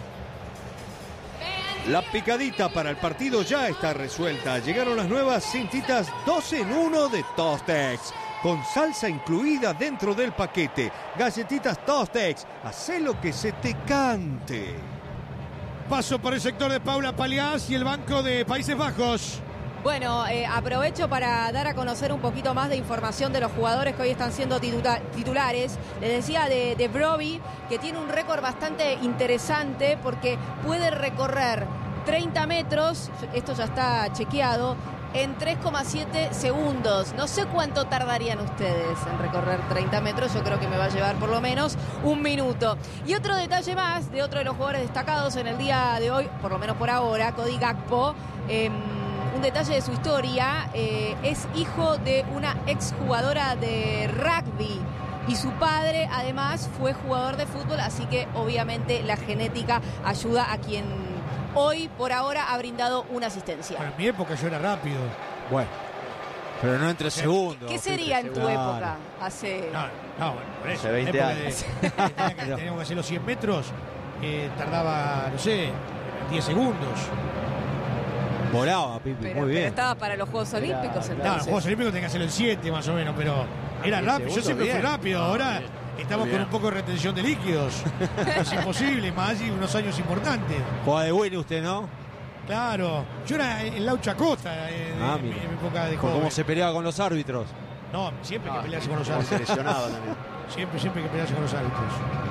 La picadita para el partido ya está resuelta. Llegaron las nuevas cintitas dos en uno de Tostex, con salsa incluida dentro del paquete. Galletitas Tostex, hacé lo que se te cante. Paso por el sector de Paula Paliás y el banco de Países Bajos. Bueno, eh, aprovecho para dar a conocer un poquito más de información de los jugadores que hoy están siendo titular, titulares. Les decía de, de Brobbey, que tiene un récord bastante interesante porque puede recorrer treinta metros, esto ya está chequeado, en tres coma siete segundos. No sé cuánto tardarían ustedes en recorrer treinta metros, yo creo que me va a llevar por lo menos un minuto. Y otro detalle más de otro de los jugadores destacados en el día de hoy, por lo menos por ahora, Cody Gakpo. Eh, Un detalle de su historia, eh, es hijo de una exjugadora de rugby y su padre además fue jugador de fútbol, así que obviamente la genética ayuda a quien hoy por ahora ha brindado una asistencia. Bueno, en mi época yo era rápido. Bueno, pero no entre segundos. ¿Qué sería en tu época? Hace... No, no, bueno, por eso. Hace veinte años. De, teníamos que hacer los cien metros, eh, tardaba, no sé, diez segundos. Volaba, Pipi, pero, muy bien. Pero estaba para los Juegos Olímpicos, era, entonces. No, los Juegos Olímpicos tenía que hacerlo en siete más o menos, pero era rápido. Yo siempre bien. fui rápido. Ahora estamos con un poco de retención de líquidos. Es imposible, más y unos años importantes. Juega de bueno usted, ¿no? Claro. Yo era el Laucha Costa eh, ah, en, en mi época de joven. ¿Cómo se peleaba con los árbitros? No, siempre hay ah, que pelearse con los árbitros. Se lesionaba también. Siempre, siempre hay que pelearse con los árbitros.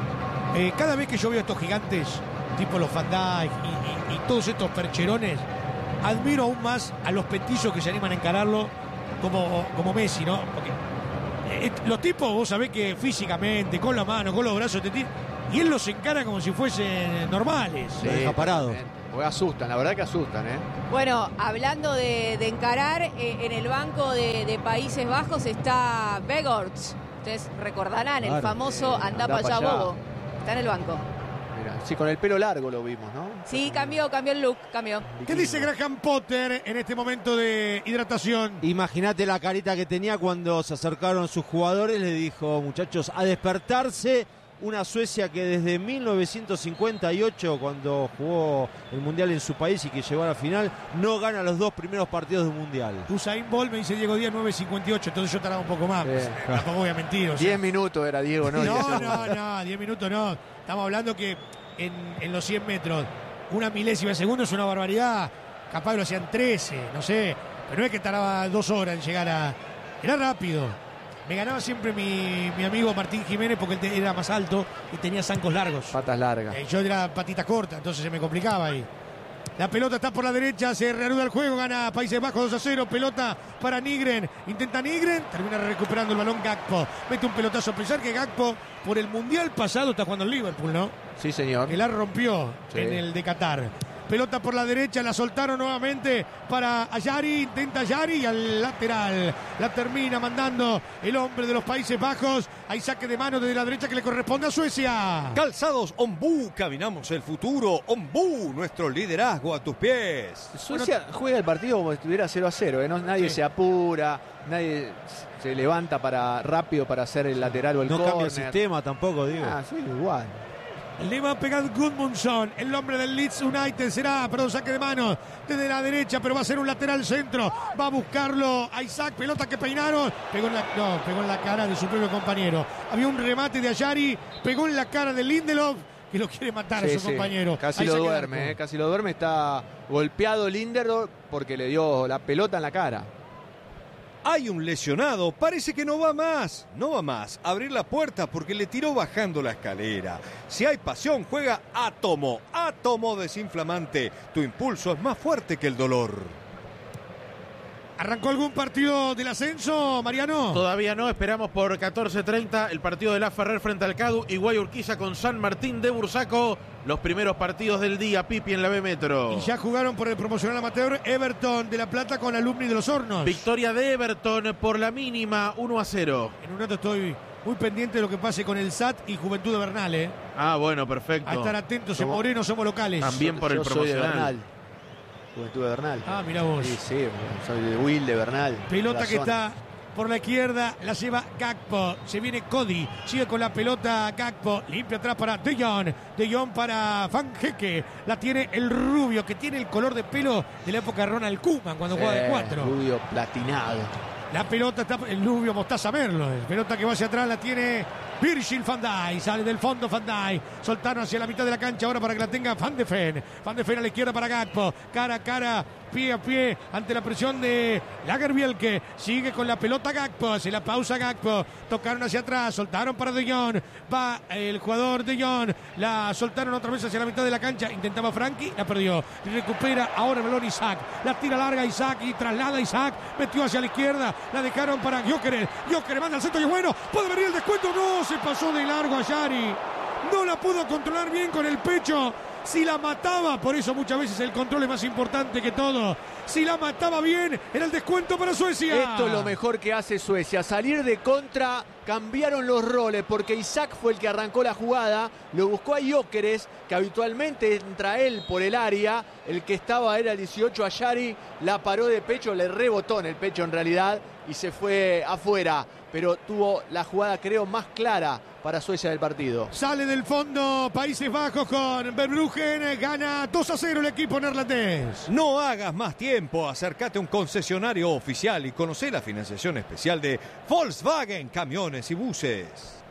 Eh, cada vez que yo veo a estos gigantes, tipo los Van Dijk y, y, y todos estos percherones, admiro aún más a los petizos que se animan a encararlo como, como Messi, ¿no? Porque eh, los tipos, vos sabés que físicamente, con la mano, con los brazos, te tiran, y él los encara como si fuesen normales. Sí, deja parado. Pues asustan, la verdad que asustan, ¿eh? Bueno, hablando de, de encarar, eh, en el banco de, de Países Bajos está Begorts. Ustedes recordarán, claro, el famoso eh, andá, andá para allá, bobo. Está en el banco. Mira, sí, con el pelo largo lo vimos, ¿no? Sí, cambió, cambió el look, cambió. ¿Qué dice Graham Potter en este momento de hidratación? Imagínate la carita que tenía cuando se acercaron sus jugadores. Le dijo, muchachos, a despertarse. Una Suecia que desde mil novecientos cincuenta y ocho, cuando jugó el Mundial en su país y que llegó a la final, no gana los dos primeros partidos del Mundial. Usain Bolt, me dice Diego Díaz, nueve cincuenta y ocho, entonces yo tardaba un poco más. Eh, Tampoco voy a mentir. O sea. diez minutos era Diego, ¿no? No, no, no, diez minutos no. Estamos hablando que en, en los cien metros, una milésima de segundo es una barbaridad. Capaz lo hacían trece, no sé. Pero no es que tardaba dos horas en llegar a... Era rápido. Me ganaba siempre mi, mi amigo Martín Jiménez porque él era más alto y tenía zancos largos. Patas largas. Eh, yo era patita corta, entonces se me complicaba ahí. La pelota está por la derecha, se reanuda el juego, gana Países Bajos dos a cero, pelota para Nygren, intenta Nygren, termina recuperando el balón Gakpo, mete un pelotazo, pensar que Gakpo por el Mundial pasado está jugando en Liverpool, ¿no? Sí, señor. Que la rompió sí. en el de Qatar. Pelota por la derecha, la soltaron nuevamente para Ayari, intenta Ayari y al lateral. La termina mandando el hombre de los Países Bajos. Hay saque de mano desde la derecha que le corresponde a Suecia. Calzados Ombú, caminamos el futuro. Ombú, nuestro liderazgo a tus pies. Suecia bueno, juega el partido como si estuviera cero a cero, ¿eh? No, nadie sí. se apura, nadie se levanta para rápido para hacer el lateral o el no corner. Cambia el sistema tampoco, digo. Ah, sí, igual. Le va a pegar Gudmundsson, el hombre del Leeds United. Será, perdón, saque de mano desde la derecha, pero va a ser un lateral centro. Va a buscarlo a Isaac, pelota que peinaron. Pegó en la, no, pegó en la cara de su propio compañero. Había un remate de Ayari, pegó en la cara de Lindelof, que lo quiere matar sí, a su sí. compañero. Casi Ahí lo duerme, eh, casi lo duerme. Está golpeado Lindelof porque le dio la pelota en la cara. Hay un lesionado, parece que no va más, no va más. Abrir la puerta porque le tiró bajando la escalera. Si hay pasión, juega Átomo, Átomo desinflamante. Tu impulso es más fuerte que el dolor. ¿Arrancó algún partido del ascenso, Mariano? Todavía no, esperamos por catorce treinta el partido de La Ferrer frente al Cadu y Guayurquiza con San Martín de Bursaco. Los primeros partidos del día, Pipi, en la B Metro. Y ya jugaron por el promocional amateur Everton de La Plata con Alumni de los Hornos. Victoria de Everton por la mínima, uno a cero. En un rato estoy muy pendiente de lo que pase con el S A T y Juventud de Bernal, ¿eh? Ah, bueno, perfecto. A estar atentos, en Moreno somos locales. También por yo, el yo promocional. Soy de Bernal. Juventud de Bernal. Ah, mirá vos. Sí, sí, soy de Will de Bernal. Pelota que zona. está por la izquierda, la lleva Gakpo. Se viene Cody, sigue con la pelota Gakpo. Limpia atrás para De Jong. De Jong para Van Hecke. La tiene el rubio, que tiene el color de pelo de la época de Ronald Koeman cuando sí, jugaba de cuatro. Rubio platinado. La pelota está, el rubio Mostaza Merlo. La pelota que va hacia atrás la tiene Virgil van Dijk. Sale del fondo Van Dijk. Soltaron hacia la mitad de la cancha ahora para que la tenga Van de Ven. Van de Ven a la izquierda para Gakpo. Cara a cara, pie a pie ante la presión de Lagerbielke. Sigue con la pelota Gakpo. Hace la pausa Gakpo. Tocaron hacia atrás. Soltaron para De Jong. Va el jugador De Jong. La soltaron otra vez hacia la mitad de la cancha. Intentaba Frankie. La perdió. Recupera ahora el balón Isaac. La tira larga Isaac y traslada Isaac. Metió hacia la izquierda. La dejaron para Gyökeres. Gyökeres manda al centro y es bueno. Puede venir el descuento. No, se pasó de largo a Yari. No la pudo controlar bien con el pecho. Si la mataba, por eso muchas veces el control es más importante que todo. Si la mataba bien, era el descuento para Suecia. Esto es lo mejor que hace Suecia, salir de contra. Cambiaron los roles porque Isaac fue el que arrancó la jugada, lo buscó a Gyökeres, que habitualmente entra él por el área. El que estaba era el dieciocho, Ayari, la paró de pecho, le rebotó en el pecho en realidad y se fue afuera. Pero tuvo la jugada, creo, más clara para Suecia del partido. Sale del fondo Países Bajos con Verbruggen, gana dos a cero el equipo neerlandés. No hagas más tiempo, acércate a un concesionario oficial y conoce la financiación especial de Volkswagen Camiones y Buses.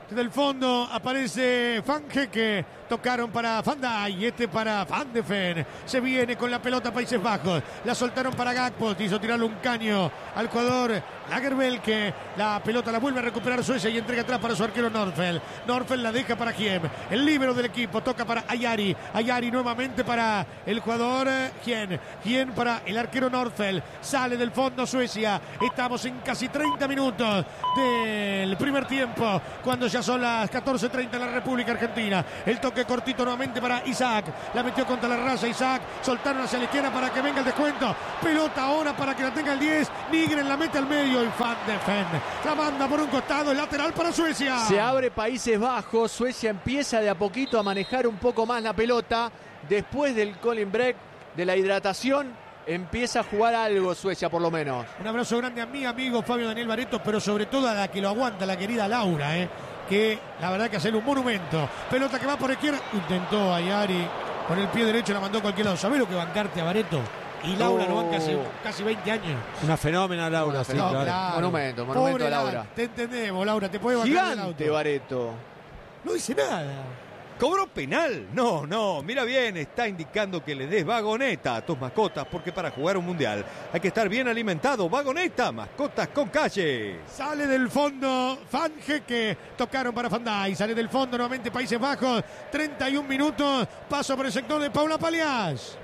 Desde el fondo aparece Van Hecke. Tocaron para Van Dijk y este para Van de Ven. Se viene con la pelota Países Bajos. La soltaron para Gakpo. Hizo tirarle un caño al jugador Lagerbielke. La pelota la vuelve a recuperar Suecia y entrega atrás para su arquero Nordfeldt. Nordfeldt la deja para Hiem. El líbero del equipo. Toca para Ayari. Ayari nuevamente para el jugador Hien. Hien para el arquero Nordfeldt. Sale del fondo Suecia. Estamos en casi treinta minutos del primer tiempo. Cuando ya son las catorce treinta en la República Argentina. El toque que cortito nuevamente para Isaac. La metió contra la raza Isaac. Soltaron hacia la izquierda para que venga el descuento. Pelota ahora para que la tenga el diez. Nigren la mete al medio y Van de Ven la manda por un costado. El lateral para Suecia. Se abre Países Bajos. Suecia empieza de a poquito a manejar un poco más la pelota. Después del cooling break, de la hidratación, empieza a jugar algo Suecia por lo menos. Un abrazo grande a mi amigo Fabio Daniel Barreto, pero sobre todo a la que lo aguanta, la querida Laura, ¿eh? que la verdad que hacer un monumento. Pelota que va por izquierda. Intentó Ayari con el pie derecho, la mandó a cualquier lado. ¿Sabés lo que bancarte a Barreto? Y Laura oh. lo banca hace casi veinte años. Una fenómena Laura, Una sí, fenómena. claro. Claro. Monumento, monumento Pobre a Laura. Te entendemos, Laura, te puede bancar el auto. Gigante Barreto. No dice nada. ¿Cobró penal? No, no, mira bien, está indicando que le des vagoneta a tus mascotas, porque para jugar un mundial hay que estar bien alimentado. Vagoneta, mascotas con calle. Sale del fondo Van Hecke. Tocaron para Van Dijk. Sale del fondo nuevamente Países Bajos. treinta y un minutos. Paso por el sector de Paula Palias.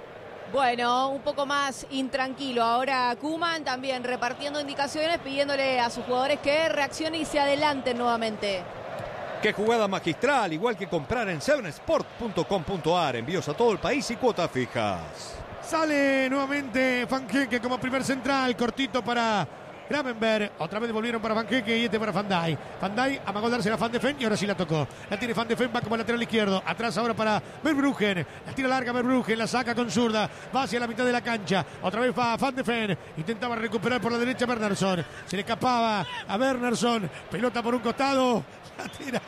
Bueno, un poco más intranquilo. Ahora Koeman también repartiendo indicaciones, pidiéndole a sus jugadores que reaccionen y se adelanten nuevamente. Qué jugada magistral, igual que comprar en seven sport punto com punto a r. Envíos a todo el país y cuotas fijas. Sale nuevamente Van Hecke como primer central, cortito para Gravenberg. Otra vez volvieron para Van Hecke y este para Van Dijk. Van Dijk amagó dársela a Van de Ven y ahora sí la tocó. La tiene Van de Ven, va como lateral izquierdo. Atrás ahora para Verbruggen. La tira larga Verbruggen, la saca con zurda. Va hacia la mitad de la cancha. Otra vez va Van de Ven. Intentaba recuperar por la derecha Bernardsson. Se le escapaba a Bernardsson. Pelota por un costado. Lateral.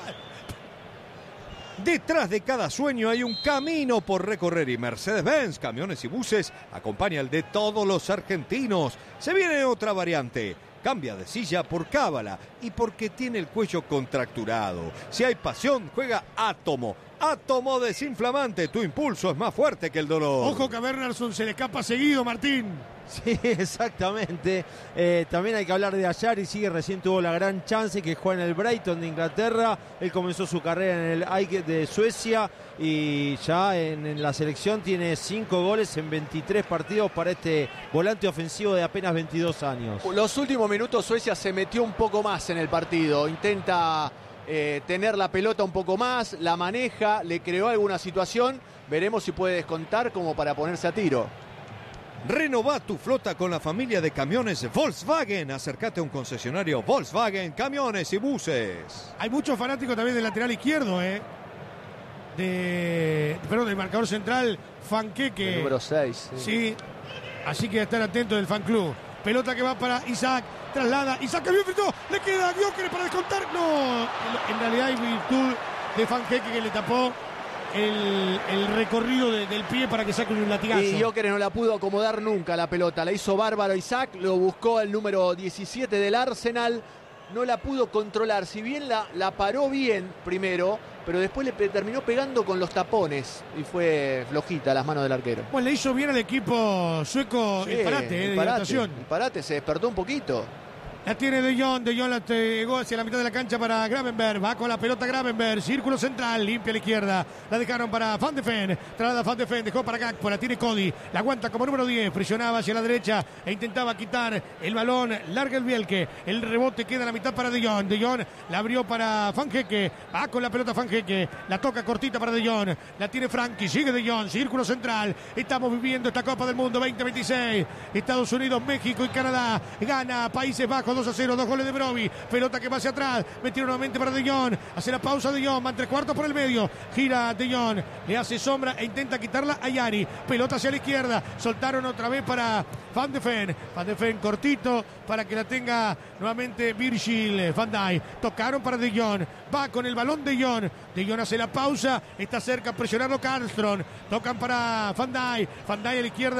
Detrás de cada sueño hay un camino por recorrer y Mercedes-Benz, camiones y buses, acompaña el de todos los argentinos. Se viene otra variante. Cambia de silla por cábala y porque tiene el cuello contracturado. Si hay pasión, juega Átomo. Átomo desinflamante. Tu impulso es más fuerte que el dolor. Ojo que a Bernardsson se le escapa seguido, Martín. Sí, exactamente. Eh, también hay que hablar de Ayari, sigue recién tuvo la gran chance que juega en el Brighton de Inglaterra. Él comenzó su carrera en el AEK de Suecia y ya en, en la selección tiene cinco goles en veintitrés partidos para este volante ofensivo de apenas veintidós años. Los últimos minutos Suecia se metió un poco más en el partido, intenta eh, tener la pelota un poco más, la maneja, le creó alguna situación, veremos si puede descontar como para ponerse a tiro. Renová tu flota con la familia de camiones Volkswagen. Acércate a un concesionario Volkswagen, camiones y buses. Hay muchos fanáticos también del lateral izquierdo, ¿eh? De, perdón, del marcador central, Van Hecke. El número seis. Sí. sí. Así que estar atento del fan club. Pelota que va para Isaac. Traslada. Isaac que bien fritó. Le queda Gyökeres para descontar. No. En realidad hay virtud de Van Hecke que le tapó El, el recorrido de, del pie para que saque un latigazo. Y Gyökeres no la pudo acomodar nunca la pelota. La hizo bárbaro Isaac, lo buscó el número diecisiete del Arsenal. No la pudo controlar. Si bien la, la paró bien primero, pero después le pe- terminó pegando con los tapones. Y fue flojita las manos del arquero. Pues le hizo bien al equipo sueco sí, el parate, eh, de hidratación. El parate se despertó un poquito. La tiene De Jong, De Jong la llegó hacia la mitad de la cancha para Gravenberg, va con la pelota Gravenberg, círculo central, limpia a la izquierda, la dejaron para Van de Ven, traslada Van de Ven, dejó para Gakpo, la tiene Cody, la aguanta como número diez, presionaba hacia la derecha e intentaba quitar el balón, Lagerbielke, el rebote queda a la mitad para De Jong, De Jong la abrió para Van Hecke, va con la pelota Van Hecke, la toca cortita para De Jong, la tiene Frankie, sigue De Jong, círculo central, estamos viviendo esta Copa del Mundo veinte veintiséis, Estados Unidos, México y Canadá, gana Países Bajos dos a cero, dos goles de Brobbey, pelota que va hacia atrás, metió nuevamente para De Jong, hace la pausa De Jong, van tres cuartos por el medio, gira De Jong, le hace sombra e intenta quitarla a Ayari, pelota hacia la izquierda, soltaron otra vez para Van de Ven, Van de Ven cortito para que la tenga nuevamente Virgil van Dijk, tocaron para De Jong, va con el balón De Jong, De Jong hace la pausa, está cerca a presionarlo Karlström, tocan para Van Dijk, Van Dijk a la izquierda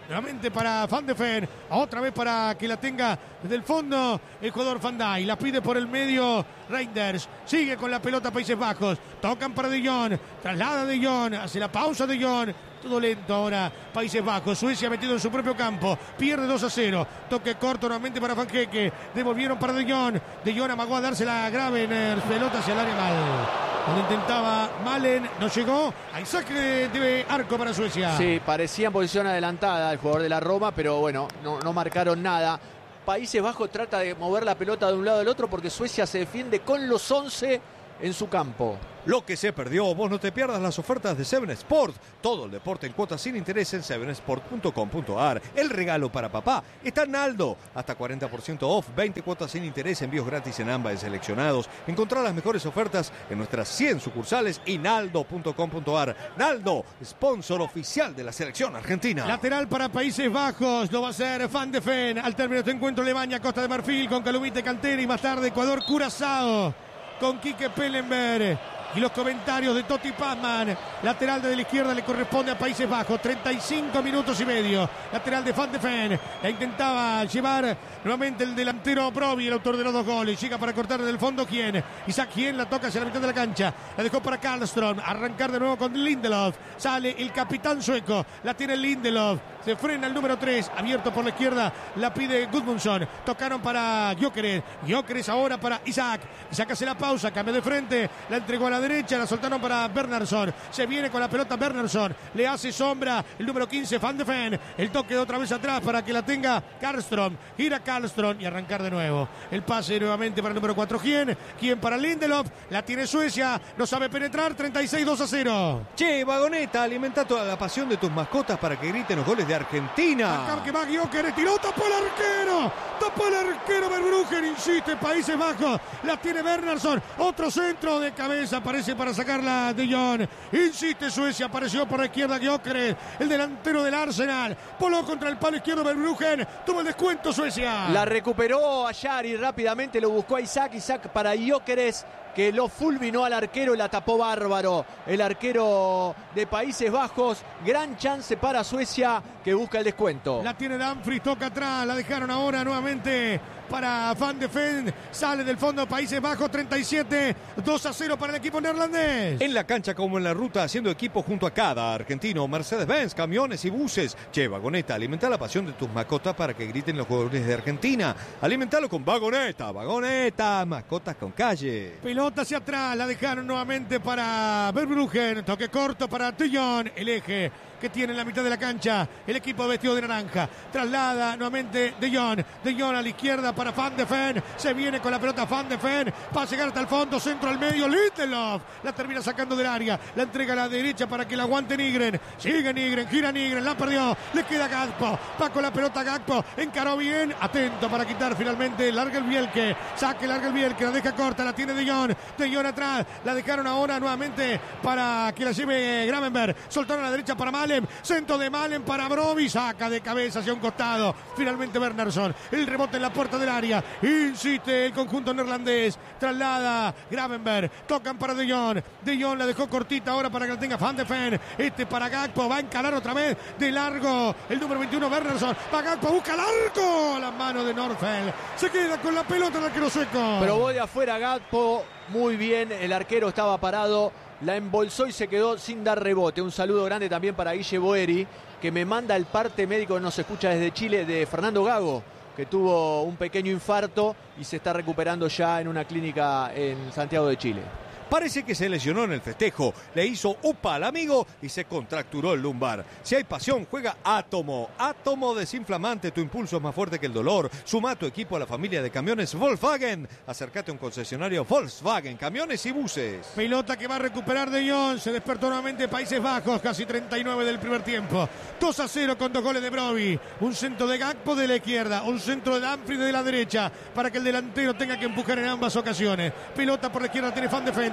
nuevamente para Van de Ven, otra vez para que la tenga desde el fondo el jugador Van Dijk, la pide por el medio Reinders, sigue con la pelota Países Bajos, tocan para De Jong, traslada De Jong, hace la pausa De Jong, todo lento ahora Países Bajos, Suecia metido en su propio campo, pierde dos a cero, toque corto nuevamente para Van Hecke, devolvieron para De Jong, De Jong amagó a darse la grave en el pelota hacia el área mal, donde intentaba Malen, no llegó, hay saque de, de arco para Suecia. Sí, parecía en posición adelantada el jugador de la Roma, pero bueno, no, no marcaron nada. Países Bajos trata de mover la pelota de un lado al otro porque Suecia se defiende con los once en su campo. Lo que se perdió, vos no te pierdas las ofertas de Seven Sport. Todo el deporte en cuotas sin interés en seven sport punto com punto a r. El regalo para papá está en Naldo. Hasta cuarenta por ciento off, veinte cuotas sin interés, envíos gratis en ambas seleccionados. Encontrá las mejores ofertas en nuestras cien sucursales y naldo punto com punto a r. Naldo, sponsor oficial de la selección argentina. Lateral para Países Bajos, lo va a hacer Van de Ven. Al término de este encuentro, Lebaña, Costa de Marfil, con Calumite Cantera y más tarde Ecuador, Curazao, con Quique Pellenberg. Y los comentarios de Totti Pazman. Lateral de la izquierda le corresponde a Países Bajos. treinta y cinco minutos y medio. Lateral de Van de Ven. La intentaba llevar nuevamente el delantero Brobbey, el autor de los dos goles. Llega para cortar desde el fondo. ¿Quién? Isaac Hien la toca hacia la mitad de la cancha. La dejó para Karlström. Arrancar de nuevo con Lindelof. Sale el capitán sueco. La tiene Lindelof. Se frena el número tres. Abierto por la izquierda. La pide Gudmundsson. Tocaron para Gyökeres. Gyökeres ahora para Isaac. Isaac hace la pausa. Cambia de frente. La entregó a la derecha, la soltaron para Bernhardsson, se viene con la pelota Bernhardsson, le hace sombra el número quince Van de Ven, el toque de otra vez atrás para que la tenga Karlström, gira Karlström y arrancar de nuevo, el pase nuevamente para el número cuatro Hien, Hien para Lindelof, la tiene Suecia, no sabe penetrar, treinta y seis dos a cero. Che, Vagoneta, alimenta toda la pasión de tus mascotas para que griten los goles de Argentina. Acá que va Gyökeres, tiró, tapó el arquero, tapó el arquero Verbruggen, insiste Países Bajos, la tiene Bernhardsson, otro centro de cabeza, aparece para sacarla De Jong, insiste Suecia, apareció por la izquierda Gyökeres, el delantero del Arsenal, voló contra el palo izquierdo Verbruggen, tuvo el descuento Suecia. La recuperó a Yari rápidamente, lo buscó a Isaac, Isaac para Gyökeres, que lo fulminó al arquero y la tapó bárbaro. El arquero de Países Bajos, gran chance para Suecia que busca el descuento. La tiene Dumfries, toca atrás, la dejaron ahora nuevamente para Van de Ven, sale del fondo Países Bajos, treinta y siete dos a cero para el equipo neerlandés. En la cancha como en la ruta, haciendo equipo junto a cada argentino, Mercedes-Benz, camiones y buses. Che, Vagoneta, alimenta la pasión de tus mascotas para que griten los jugadores de Argentina. Alimentalo con Vagoneta, Vagoneta, mascotas con calle. Pelota hacia atrás, la dejaron nuevamente para Verbruggen, toque corto para De Jong, el eje que tiene en la mitad de la cancha el equipo vestido de naranja, traslada nuevamente De Jong, De Jong a la izquierda para Van de Ven, se viene con la pelota Van de Ven, va a llegar hasta el fondo, centro al medio, Lindelof, la termina sacando del área, la entrega a la derecha para que la aguante Nygren, sigue Nygren, gira Nygren, la perdió, le queda Gakpo, va con la pelota Gakpo, encaró bien, atento para quitar finalmente, larga el Bielke, saque, larga el Bielke, la deja corta, la tiene De Jong, De Jong atrás, la dejaron ahora nuevamente para que la lleve Gravenberg, soltaron a la derecha para Malen, centro de Malen para Brobbey, saca de cabeza hacia un costado, finalmente Bernhardsson, el rebote en la puerta del área, insiste el conjunto neerlandés, traslada Gravenberg, tocan para De Jong, De Jong la dejó cortita ahora para que la tenga Van de Ven, este para Gakpo, va a encarar otra vez de largo, el número veintiuno Bernhardsson, va Gakpo, busca el arco, la mano de Nordfeld, se queda con la pelota el arquero sueco. Pero voy de afuera Gakpo, muy bien, el arquero estaba parado, la embolsó y se quedó sin dar rebote. Un saludo grande también para Guille Boeri, que me manda el parte médico que nos escucha desde Chile, de Fernando Gago, que tuvo un pequeño infarto y se está recuperando ya en una clínica en Santiago de Chile. Parece que se lesionó en el festejo, le hizo upa al amigo y se contracturó el lumbar. Si hay pasión, juega Átomo. Átomo desinflamante, tu impulso es más fuerte que el dolor. Suma a tu equipo a la familia de camiones Volkswagen. Acércate a un concesionario Volkswagen, camiones y buses. Pelota que va a recuperar De Jong, se despertó nuevamente Países Bajos, casi treinta y nueve del primer tiempo. dos a cero con dos goles de Brobbey. Un centro de Gakpo de la izquierda, un centro de Dumfries de la derecha, para que el delantero tenga que empujar en ambas ocasiones. Pelota por la izquierda tiene Van de Ven.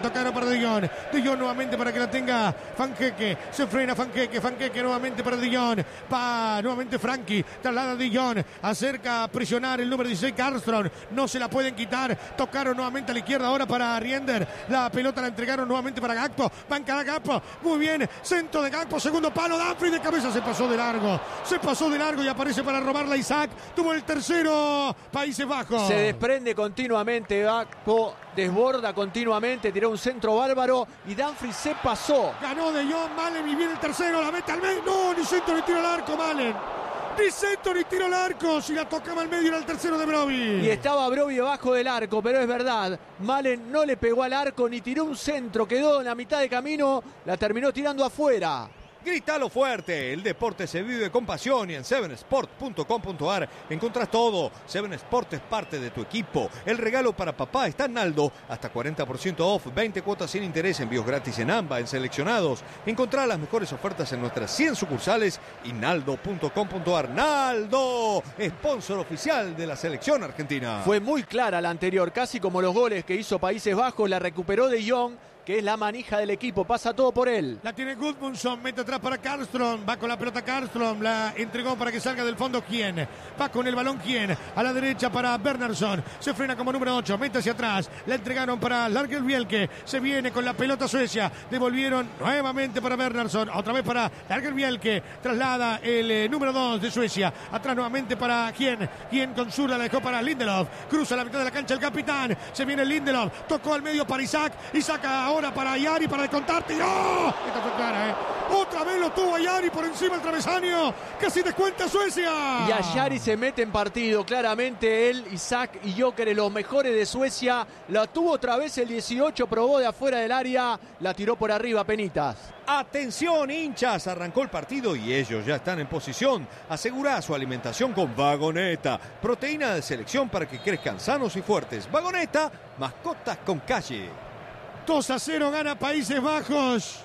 tocaron para De Jong. De Jong nuevamente para que la tenga Fanqueque. Se frena Fanqueque. Fanqueque nuevamente para De Jong. Va nuevamente Frankie. Traslada De Jong. Acerca a presionar el número dieciséis Karlström. No se la pueden quitar. Tocaron nuevamente a la izquierda ahora para Riender. La pelota la entregaron nuevamente para Gakpo. Banca Gakpo. Muy bien. Centro de Gakpo. Segundo palo. Dumfries de cabeza. Se pasó de largo. Se pasó de largo y aparece para robarla Isaac. Tuvo el tercero Países Bajos. Se desprende continuamente Gakpo. Desborda continuamente. Tiró un centro bárbaro. Y Dumfries se pasó. Ganó De Jong. Malen y viene el tercero. La mete al medio. No, ni centro ni tiro al arco, Malen. Ni centro ni tiro al arco. Si la tocaba al medio era el tercero de Brobbey. Y estaba Brobbey debajo del arco, pero es verdad. Malen no le pegó al arco ni tiró un centro. Quedó en la mitad de camino. La terminó tirando afuera. Grítalo fuerte, el deporte se vive con pasión y en seven sport punto com punto a r encontrás todo. Seven Sport es parte de tu equipo. El regalo para papá está en Naldo, hasta cuarenta por ciento off, veinte cuotas sin interés, envíos gratis en AMBA, en seleccionados. Encontrá las mejores ofertas en nuestras cien sucursales y naldo punto com punto a r. Naldo, sponsor oficial de la selección argentina. Fue muy clara la anterior, casi como los goles que hizo Países Bajos, la recuperó De Jong, que es la manija del equipo, pasa todo por él. La tiene Gudmundsson, mete atrás para Karlström, va con la pelota Karlström, la entregó para que salga del fondo ¿quién? Va con el balón ¿quién? A la derecha para Bernhardsson, se frena como número ocho, mete hacia atrás, la entregaron para Lagerbielke, se viene con la pelota Suecia, devolvieron nuevamente para Bernhardsson, otra vez para Lagerbielke, traslada el eh, número dos de Suecia, atrás nuevamente para ¿quién? ¿Quién con zurda la dejó para Lindelof, cruza la mitad de la cancha el capitán, se viene Lindelof, tocó al medio para Isaac, Isaac ahora Ahora para Ayari para descontar, tiró. Esta fue clara, ¿eh? Otra vez lo tuvo Ayari por encima del travesaño. Casi descuenta Suecia. Y Ayari se mete en partido. Claramente él, Isaac y Joker, los mejores de Suecia. La tuvo otra vez el dieciocho, probó de afuera del área. La tiró por arriba, Penitas. Atención, hinchas, arrancó el partido y ellos ya están en posición. Asegura su alimentación con Vagoneta, proteína de selección para que crezcan sanos y fuertes. Vagoneta, mascotas con calle. dos a cero gana Países Bajos.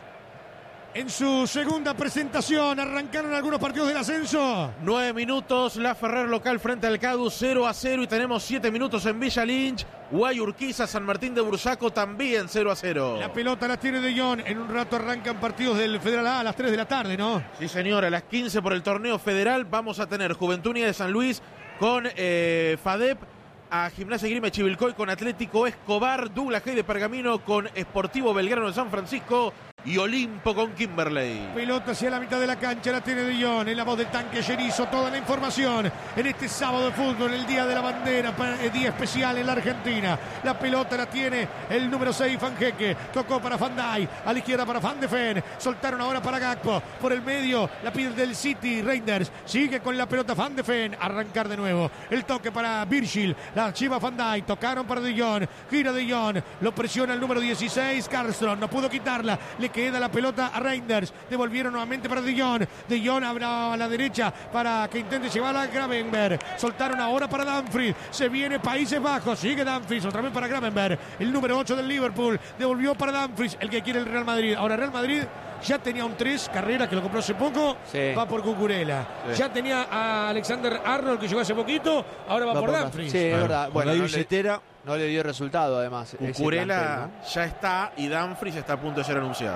En su segunda presentación arrancaron algunos partidos del ascenso. Nueve minutos, la Ferrer local frente al Cadu, cero a cero. Y tenemos siete minutos en Villa Lynch. Guayurquiza, San Martín de Bursaco también cero a cero. La pelota la tiene De Jong. En un rato arrancan partidos del Federal A a las tres de la tarde, ¿no? Sí, señor, a las quince por el torneo federal. Vamos a tener Juventud Unida de San Luis con eh, FADEP. A Gimnasia Grima Chivilcoy con Atlético Escobar, Douglas Hay de Pergamino con Sportivo Belgrano de San Francisco y Olimpo con Kimberley. Pelota hacia la mitad de la cancha, la tiene De Jong, en la voz del tanque Yerizo, toda la información en este sábado de fútbol, el día de la bandera, día especial en la Argentina. La pelota la tiene el número seis, Fanqueque, tocó para Van Dijk, a la izquierda para Van de Ven, soltaron ahora para Gakpo, por el medio, la pide del City, Reinders, sigue con la pelota Van de Ven, arrancar de nuevo, el toque para Virgil, la chiva Van Dijk, tocaron para De Jong, gira De Jong, lo presiona el número dieciséis, Karlström, no pudo quitarla, le queda la pelota a Reinders, devolvieron nuevamente para De Jong, De Jong abre a la derecha para que intente llevarla a Gravenberg, soltaron ahora para Dumfries, se viene Países Bajos, sigue Dumfries, otra vez para Gravenberg, el número ocho del Liverpool, devolvió para Dumfries, el que quiere el Real Madrid, ahora Real Madrid ya tenía un tres, Carrera que lo compró hace poco, sí. Va por Cucurella, sí. Ya tenía a Alexander Arnold que llegó hace poquito, ahora va, va por, por Dumfries. Sí, es bueno, verdad, bueno, la no billetera le, no le dio resultado además. Cucurella plantel, ¿no? Ya está y Dumfries está a punto de ser anunciado.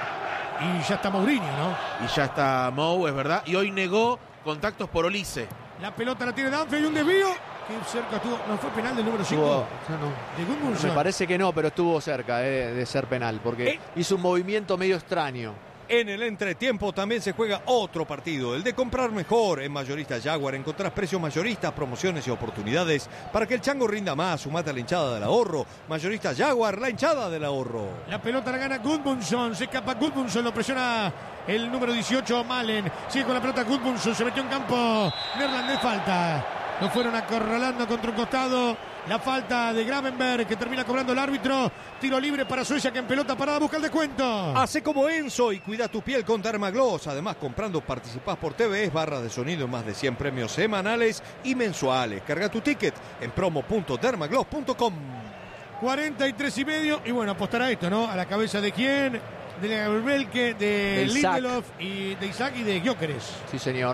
Y ya está Mourinho, ¿no? Y ya está Mou, es verdad. Y hoy negó contactos por Olise. La pelota la tiene Dumfries y un desvío. Qué cerca estuvo. ¿No fue penal del número cinco? No, no. Me parece que no, pero estuvo cerca eh, de ser penal. Porque eh. hizo un movimiento medio extraño. En el entretiempo también se juega otro partido, el de comprar mejor. En Mayorista Jaguar encontrás precios mayoristas, promociones y oportunidades para que el chango rinda más. Sumate a la hinchada del ahorro. Mayorista Jaguar, la hinchada del ahorro. La pelota la gana Gudmundsson, se escapa Gudmundsson, lo presiona el número dieciocho, Malen. Sigue con la pelota Gudmundsson, se metió en campo. Neerlandés, falta. Lo fueron acorralando contra un costado. La falta de Gravenberg que termina cobrando el árbitro. Tiro libre para Suecia que en pelota parada busca el descuento. Hace como Enzo y cuida tu piel con Dermagloss. Además, comprando participás por T V, barras de sonido en más de cien premios semanales y mensuales. Carga tu ticket en promo punto dermagloss punto com. cuarenta y tres y medio. Y bueno, apostar a esto, ¿no? A la cabeza de quién, de Gabrielke, de, de Lindelof y de Isaac y de Gyökeres. Sí, señor.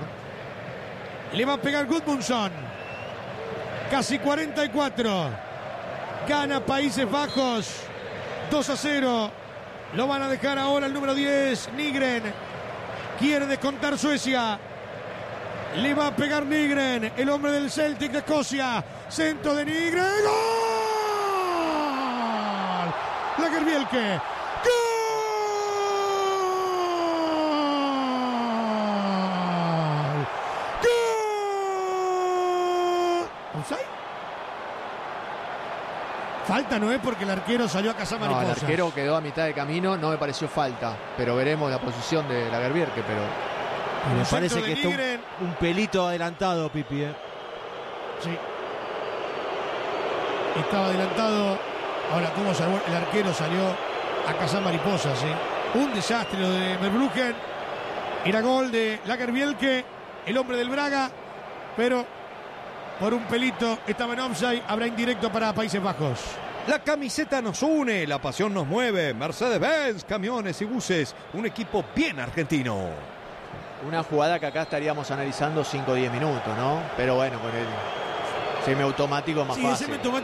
Le va a pegar Gudmundsson. Casi cuarenta y cuatro. Gana Países Bajos. dos a cero. Lo van a dejar ahora el número diez, Nygren. Quiere descontar Suecia. Le va a pegar Nygren, el hombre del Celtic de Escocia. Centro de Nygren. ¡Gol! Lagerbielke. ¡Gol! ¡Gol! ¿Offside? Falta no es porque el arquero salió a cazar mariposas. No, el arquero quedó a mitad de camino, no me pareció falta. Pero veremos la posición de Lagerbielke, pero... Me parece que está un, un pelito adelantado, Pipi. ¿eh? Sí. Estaba adelantado. Ahora, ¿cómo salió? El arquero salió a cazar mariposas. ¿eh? Un desastre lo de Verbruggen. Era gol de Lagerbielke, el hombre del Braga. Pero por un pelito estaba en offside. Habrá indirecto para Países Bajos. La camiseta nos une, la pasión nos mueve. Mercedes-Benz, camiones y buses. Un equipo bien argentino. Una jugada que acá estaríamos analizando cinco o diez minutos, ¿no? Pero bueno, con el semiautomático más sí, fácil. El semiautomático